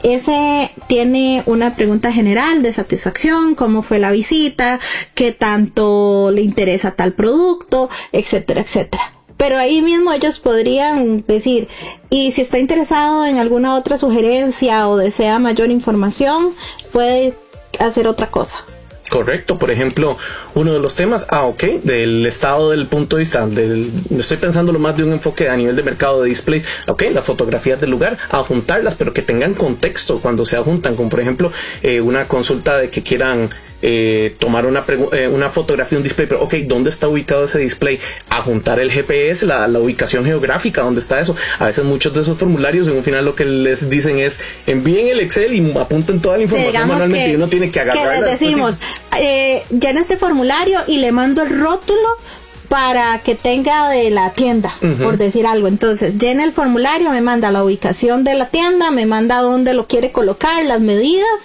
Speaker 2: Ese tiene una pregunta general de satisfacción, cómo fue la visita, qué tanto le interesa tal producto, etcétera, etcétera. Pero ahí mismo ellos podrían decir, y si está interesado en alguna otra sugerencia o desea mayor información, puede hacer otra cosa.
Speaker 6: Correcto, por ejemplo, uno de los temas, ah, ok, del estado del punto de vista, del, estoy pensándolo más de un enfoque a nivel de mercado de display, ok, las fotografías del lugar, adjuntarlas, pero que tengan contexto cuando se adjuntan, como por ejemplo, eh, una consulta de que quieran Eh, tomar una, eh, una fotografía, un display, pero ok, ¿dónde está ubicado ese display? Adjuntar el G P S, la, la ubicación geográfica, ¿dónde está eso? A veces muchos de esos formularios en un final lo que les dicen es envíen el Excel y apunten toda la información sí, manualmente,
Speaker 2: que,
Speaker 6: y uno tiene que agarrarla.
Speaker 2: Que les decimos, eh, llena este formulario y le mando el rótulo para que tenga de la tienda, uh-huh. por decir algo. Entonces llena el formulario, me manda la ubicación de la tienda, me manda dónde lo quiere colocar, las medidas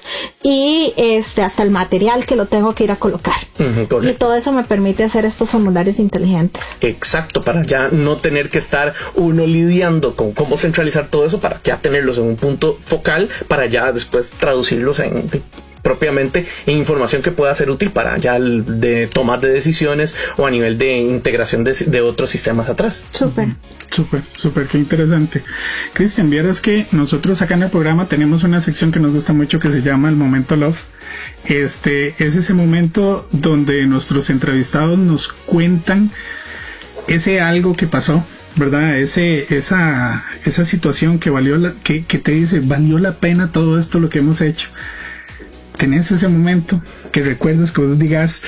Speaker 2: y este hasta el material que lo tengo que ir a colocar. Uh-huh, y todo eso me permite hacer estos formularios inteligentes.
Speaker 6: Exacto, para ya no tener que estar uno lidiando con cómo centralizar todo eso, para ya tenerlos en un punto focal, para ya después traducirlos en propiamente en información que pueda ser útil para ya el de tomar de decisiones o a nivel de integración de, de otros sistemas atrás.
Speaker 2: Súper.
Speaker 1: Súper, súper, qué interesante. Cristian, vieras que nosotros acá en el programa tenemos una sección que nos gusta mucho que se llama el Momento Love. Este es ese momento donde nuestros entrevistados nos cuentan ese algo que pasó ¿verdad? Ese, esa, esa situación que valió la, que, que te dice, valió la pena todo esto lo que hemos hecho. Tenés ese momento que recuerdas, que vos digas,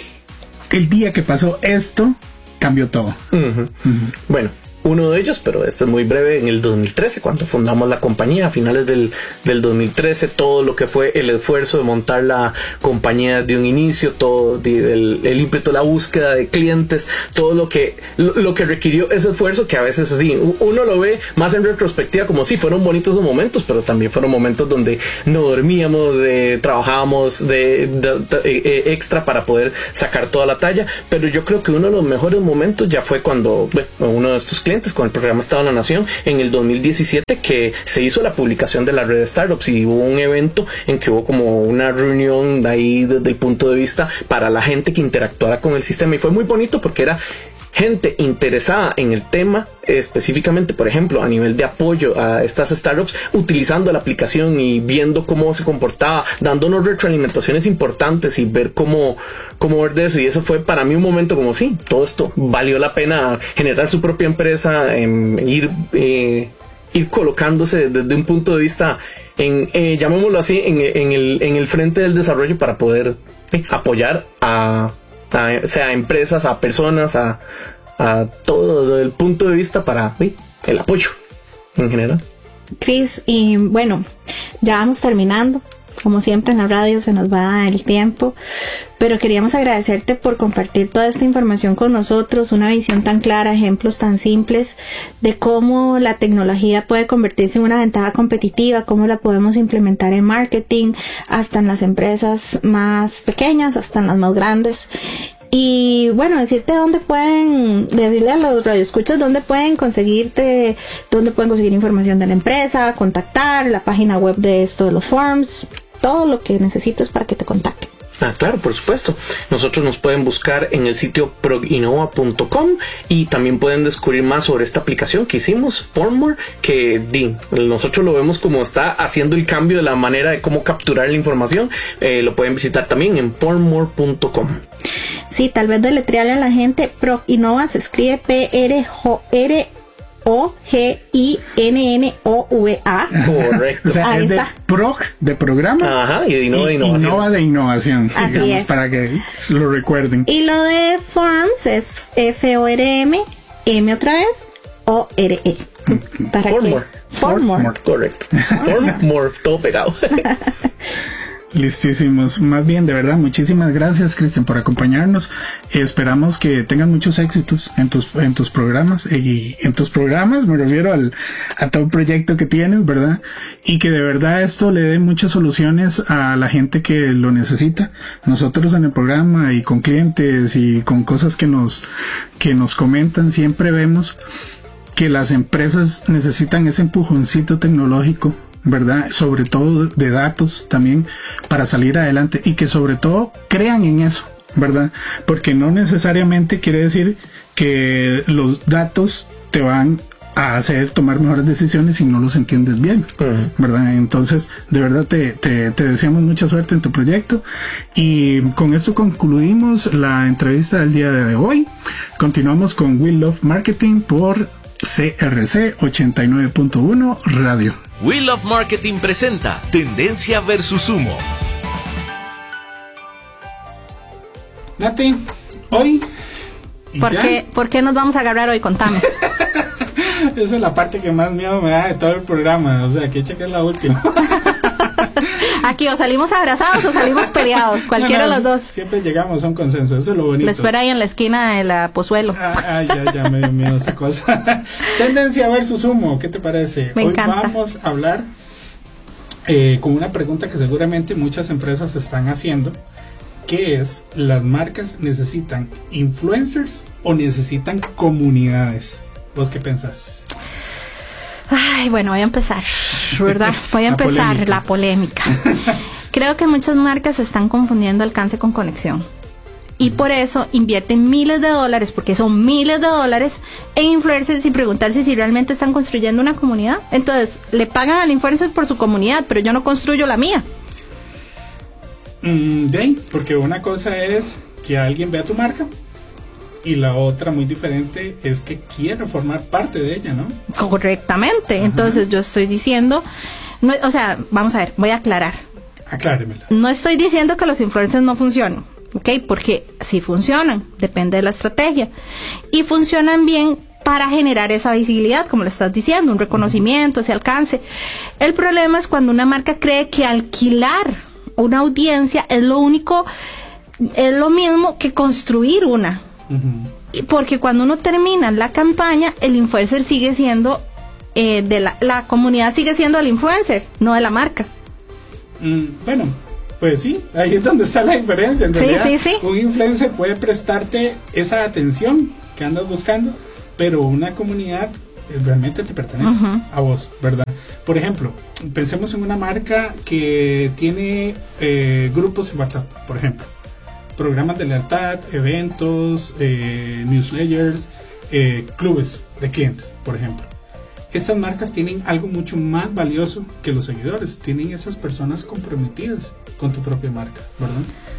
Speaker 1: el día que pasó esto, cambió todo.
Speaker 6: Uh-huh. Uh-huh. Bueno, uno de ellos, pero este es muy breve, en el dos mil trece, cuando fundamos la compañía, a finales del, del dos mil trece, todo lo que fue el esfuerzo de montar la compañía de un inicio, todo de, el, el ímpetu, la búsqueda de clientes, todo lo que, lo, lo que requirió ese esfuerzo, que a veces sí, uno lo ve más en retrospectiva como sí, fueron bonitos esos momentos, pero también fueron momentos donde no dormíamos, eh, trabajábamos de, de, de, de, extra para poder sacar toda la talla, pero yo creo que uno de los mejores momentos ya fue cuando, bueno, uno de estos clientes con el programa Estado de la Nación en el dos mil diecisiete, que se hizo la publicación de la red de startups y hubo un evento en que hubo como una reunión de ahí desde el punto de vista para la gente que interactuara con el sistema, y fue muy bonito porque era gente interesada en el tema, específicamente, por ejemplo, a nivel de apoyo a estas startups, utilizando la aplicación y viendo cómo se comportaba, dándonos retroalimentaciones importantes y ver cómo, cómo ver de eso. Y eso fue para mí un momento como, sí, todo esto valió la pena, generar su propia empresa, en ir, eh, ir colocándose desde un punto de vista, en, eh, llamémoslo así, en, en, el, en el frente del desarrollo para poder eh, apoyar a A, sea a empresas, a personas, a, a todo desde el punto de vista para ¿sí? el apoyo en general.
Speaker 2: Cris, y bueno, ya vamos terminando. Como siempre en la radio se nos va el tiempo, pero queríamos agradecerte por compartir toda esta información con nosotros, una visión tan clara, ejemplos tan simples de cómo la tecnología puede convertirse en una ventaja competitiva, cómo la podemos implementar en marketing, hasta en las empresas más pequeñas, hasta en las más grandes. Y bueno, decirte dónde pueden, decirle a los radioescuchas dónde pueden conseguirte, dónde pueden conseguir información de la empresa, contactar, la página web de esto de los forms, todo lo que necesites para que te contacten.
Speaker 6: Ah, claro, por supuesto. Nosotros nos pueden buscar en el sitio proginnova punto com y también pueden descubrir más sobre esta aplicación que hicimos, Formware, que di, nosotros lo vemos como está haciendo el cambio de la manera de cómo capturar la información. Eh, lo pueden visitar también en formware punto com.
Speaker 2: Sí, tal vez deletrearle a la gente, Proginnova se escribe P R O G I N N O V A.
Speaker 6: Correcto.
Speaker 1: O sea,
Speaker 2: ahí
Speaker 1: es
Speaker 2: está.
Speaker 1: de prog, de programa.
Speaker 6: Ajá, y de innova de innovación.
Speaker 1: Innova de innovación.
Speaker 2: Así
Speaker 1: digamos,
Speaker 2: es.
Speaker 1: para que lo recuerden.
Speaker 2: Y lo de Forms es F O R M, M otra vez, O R E. Para
Speaker 6: Formware.
Speaker 2: que Formware.
Speaker 6: Correcto. Formware, todo pegado.
Speaker 1: Listísimos. Más bien, de verdad, muchísimas gracias, Cristian, por acompañarnos. Esperamos que tengan muchos éxitos en tus en tus programas. Y en tus programas me refiero al a todo proyecto que tienes, ¿verdad? Y que de verdad esto le dé muchas soluciones a la gente que lo necesita. Nosotros en el programa y con clientes y con cosas que nos que nos comentan, siempre vemos que las empresas necesitan ese empujoncito tecnológico, ¿verdad? Sobre todo de datos también para salir adelante, y que sobre todo crean en eso, ¿verdad? Porque no necesariamente quiere decir que los datos te van a hacer tomar mejores decisiones si no los entiendes bien, uh-huh. ¿verdad? Entonces, de verdad te, te, te deseamos mucha suerte en tu proyecto, y con esto concluimos la entrevista del día de hoy. Continuamos con We Love Marketing por C R C ochenta y nueve punto uno Radio.
Speaker 3: We Love Marketing presenta Tendencia versus Humo.
Speaker 1: Nati, hoy...
Speaker 2: ¿Por qué, ¿Por qué nos vamos a agarrar hoy? Contame.
Speaker 1: Esa es la parte que más miedo me da de todo el programa. O sea, que cheque es la última.
Speaker 2: Aquí o salimos abrazados o salimos peleados, cualquiera
Speaker 1: no, no,
Speaker 2: de los dos.
Speaker 1: Siempre llegamos a un consenso, eso es lo bonito.
Speaker 2: La espera ahí en la esquina de la Pozuelo.
Speaker 1: Ah, ah, ya, ya me dio miedo esta cosa. Tendencia versus humo, ¿qué te parece?
Speaker 2: Me
Speaker 1: Hoy
Speaker 2: encanta.
Speaker 1: vamos a hablar eh, con una pregunta que seguramente muchas empresas están haciendo, que es, ¿las marcas necesitan influencers o necesitan comunidades? ¿Vos qué pensás?
Speaker 2: Ay, bueno, voy a empezar, ¿verdad? Voy a
Speaker 1: La
Speaker 2: empezar
Speaker 1: polémica.
Speaker 2: la polémica. Creo que muchas marcas están confundiendo alcance con conexión. Y por eso invierten miles de dólares, porque son miles de dólares, en influencers sin preguntarse si realmente están construyendo una comunidad. Entonces, le pagan al influencer por su comunidad, pero yo no construyo la mía.
Speaker 1: Mm, de ahí, porque una cosa es que alguien vea tu marca y la otra muy diferente es que quiere formar parte de ella, ¿no?
Speaker 2: Correctamente. Ajá. Entonces yo estoy diciendo, no, o sea, vamos a ver, voy a aclarar.
Speaker 1: Acláremela.
Speaker 2: No estoy diciendo que los influencers no funcionen, ¿ok? Porque sí funcionan, depende de la estrategia. Y funcionan bien para generar esa visibilidad, como lo estás diciendo, un reconocimiento, ese alcance. El problema es cuando una marca cree que alquilar una audiencia es lo único, es lo mismo que construir una. Uh-huh. Porque cuando uno termina la campaña, el influencer sigue siendo, eh, de la, la comunidad sigue siendo el influencer, no de la marca.
Speaker 1: Mm, bueno, pues sí, ahí es donde está la diferencia. En realidad,
Speaker 2: sí, sí, sí.
Speaker 1: Un influencer puede prestarte esa atención que andas buscando, pero una comunidad realmente te pertenece uh-huh. a vos, ¿verdad? Por ejemplo, pensemos en una marca que tiene eh, grupos en WhatsApp, por ejemplo, programas de lealtad, eventos, eh, newsletters, eh, clubes de clientes, por ejemplo. Estas marcas tienen algo mucho más valioso que los seguidores, tienen esas personas comprometidas con tu propia marca, ¿verdad?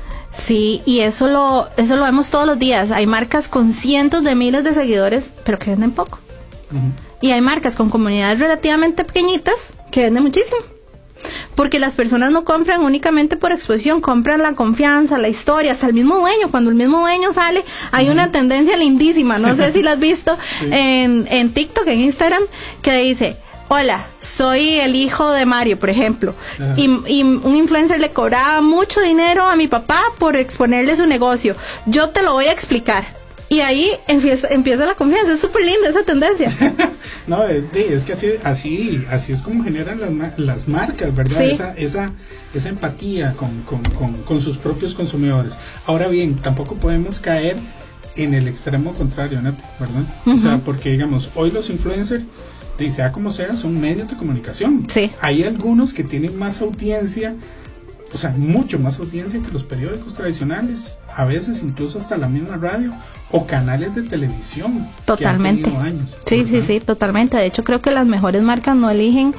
Speaker 2: Sí, y eso lo, eso lo vemos todos los días. Hay marcas con cientos de miles de seguidores, pero que venden poco. Uh-huh. Y hay marcas con comunidades relativamente pequeñitas que venden muchísimo. Porque las personas no compran únicamente por exposición, compran la confianza, la historia, hasta el mismo dueño. Cuando el mismo dueño sale, hay uh-huh. una tendencia lindísima, no sé si la has visto sí. en, en TikTok, en Instagram, que dice: hola, soy el hijo de Mario, por ejemplo, y, y un influencer le cobraba mucho dinero a mi papá por exponerle su negocio. Yo te lo voy a explicar. Y ahí empieza, empieza la confianza. Es súper linda esa tendencia.
Speaker 1: No, es, es que así, así, así es como generan las, las marcas, ¿verdad? Sí. Esa, esa, esa empatía con, con, con, con sus propios consumidores. Ahora bien, tampoco podemos caer en el extremo contrario, ¿no? ¿Verdad? Uh-huh. O sea, porque digamos, hoy los influencers, y sea como sea, son medios de comunicación.
Speaker 2: Sí.
Speaker 1: Hay algunos que tienen más audiencia, o sea, mucho más audiencia que los periódicos tradicionales, a veces incluso hasta la misma radio o canales de televisión.
Speaker 2: Totalmente.
Speaker 1: Que han tenido años,
Speaker 2: sí, ¿verdad? sí, sí, totalmente. De hecho, creo que las mejores marcas no eligen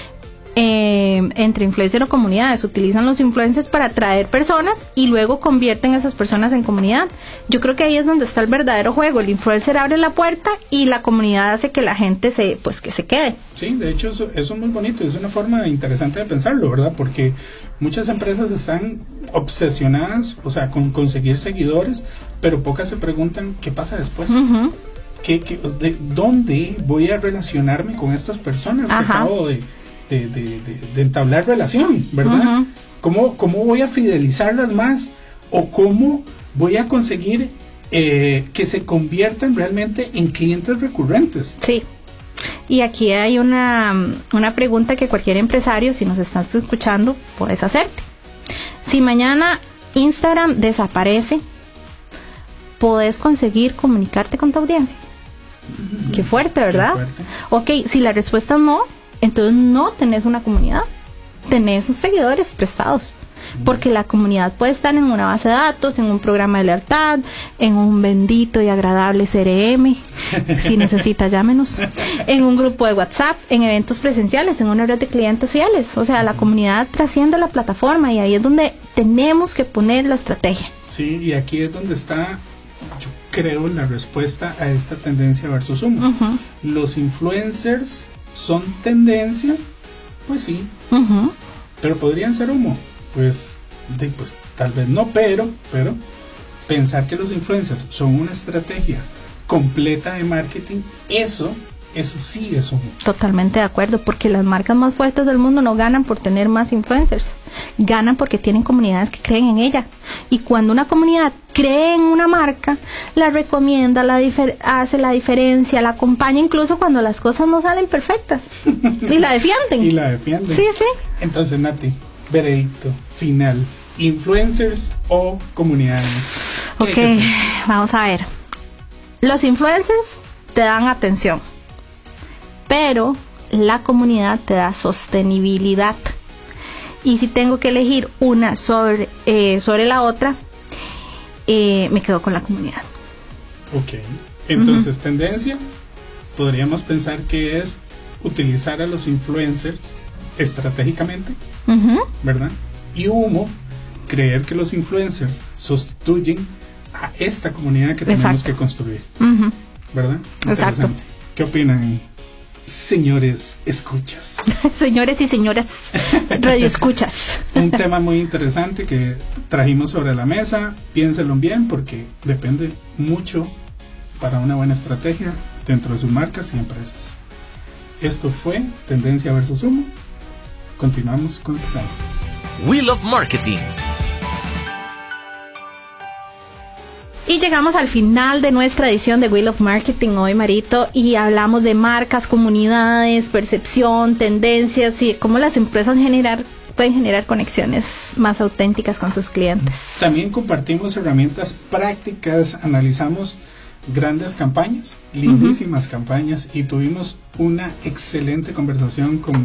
Speaker 2: eh, entre influencers o comunidades, utilizan los influencers para atraer personas y luego convierten a esas personas en comunidad. Yo creo que ahí es donde está el verdadero juego. El influencer abre la puerta y la comunidad hace que la gente se, pues, que se quede.
Speaker 1: Sí, de hecho eso, eso es muy bonito, es una forma interesante de pensarlo, ¿verdad? Porque muchas empresas están obsesionadas, o sea, con conseguir seguidores, pero pocas se preguntan qué pasa después. Uh-huh. ¿Qué, qué, de, ¿Dónde voy a relacionarme con estas personas Ajá. que acabo de, de, de, de, de entablar relación, ¿verdad? Uh-huh. ¿Cómo, ¿Cómo voy a fidelizarlas más? ¿O cómo voy a conseguir eh, que se conviertan realmente en clientes recurrentes?
Speaker 2: Sí. Y aquí hay una, una pregunta que cualquier empresario, si nos estás escuchando, puedes hacerte. Si mañana Instagram desaparece, ¿podés conseguir comunicarte con tu audiencia? Mm-hmm. Qué fuerte, ¿verdad? Qué fuerte. Ok, si la respuesta es no, entonces no tenés una comunidad, tenés seguidores prestados. Porque la comunidad puede estar en una base de datos, en un programa de lealtad, en un bendito y agradable C R M, si necesita llámenos, en un grupo de WhatsApp, en eventos presenciales, en una red de clientes sociales. O sea, la comunidad trasciende la plataforma y ahí es donde tenemos que poner la estrategia.
Speaker 1: Sí, y aquí es donde está, yo creo, la respuesta a esta tendencia versus humo. Uh-huh. Los influencers son tendencia, pues sí, uh-huh. pero podrían ser humo. Pues, de, pues tal vez no, pero, pero pensar que los influencers son una estrategia completa de marketing, eso, eso sí es un...
Speaker 2: Totalmente de acuerdo, porque las marcas más fuertes del mundo no ganan por tener más influencers, ganan porque tienen comunidades que creen en ella. Y cuando una comunidad cree en una marca, la recomienda, la difer- hace la diferencia, la acompaña incluso cuando las cosas no salen perfectas y la defienden.
Speaker 1: Y la defienden.
Speaker 2: Sí, sí.
Speaker 1: Entonces, Nati, veredicto final, influencers o comunidades.
Speaker 2: Ok, vamos a ver. Los influencers te dan atención, pero la comunidad te da sostenibilidad. Y si tengo que elegir una sobre, eh, sobre la otra, eh, me quedo con la comunidad.
Speaker 1: Ok, entonces uh-huh. tendencia, podríamos pensar que es utilizar a los influencers estratégicamente, uh-huh. ¿verdad? Y humo, creer que los influencers sustituyen a esta comunidad que tenemos
Speaker 2: Exacto.
Speaker 1: que construir.
Speaker 2: Uh-huh.
Speaker 1: ¿Verdad?
Speaker 2: Exacto.
Speaker 1: ¿Qué opinan, señores escuchas?
Speaker 2: Señores y señoras radio escuchas.
Speaker 1: Un tema muy interesante que trajimos sobre la mesa. Piénsenlo bien porque depende mucho para una buena estrategia dentro de sus marcas y empresas. Esto fue Tendencia versus Humo. Continuamos con la
Speaker 3: We Love Marketing.
Speaker 2: Y llegamos al final de nuestra edición de Wheel of Marketing hoy, Marito, y hablamos de marcas, comunidades, percepción, tendencias y cómo las empresas generar, pueden generar conexiones más auténticas con sus clientes.
Speaker 1: También compartimos herramientas prácticas, analizamos grandes campañas, lindísimas uh-huh. campañas, y tuvimos una excelente conversación con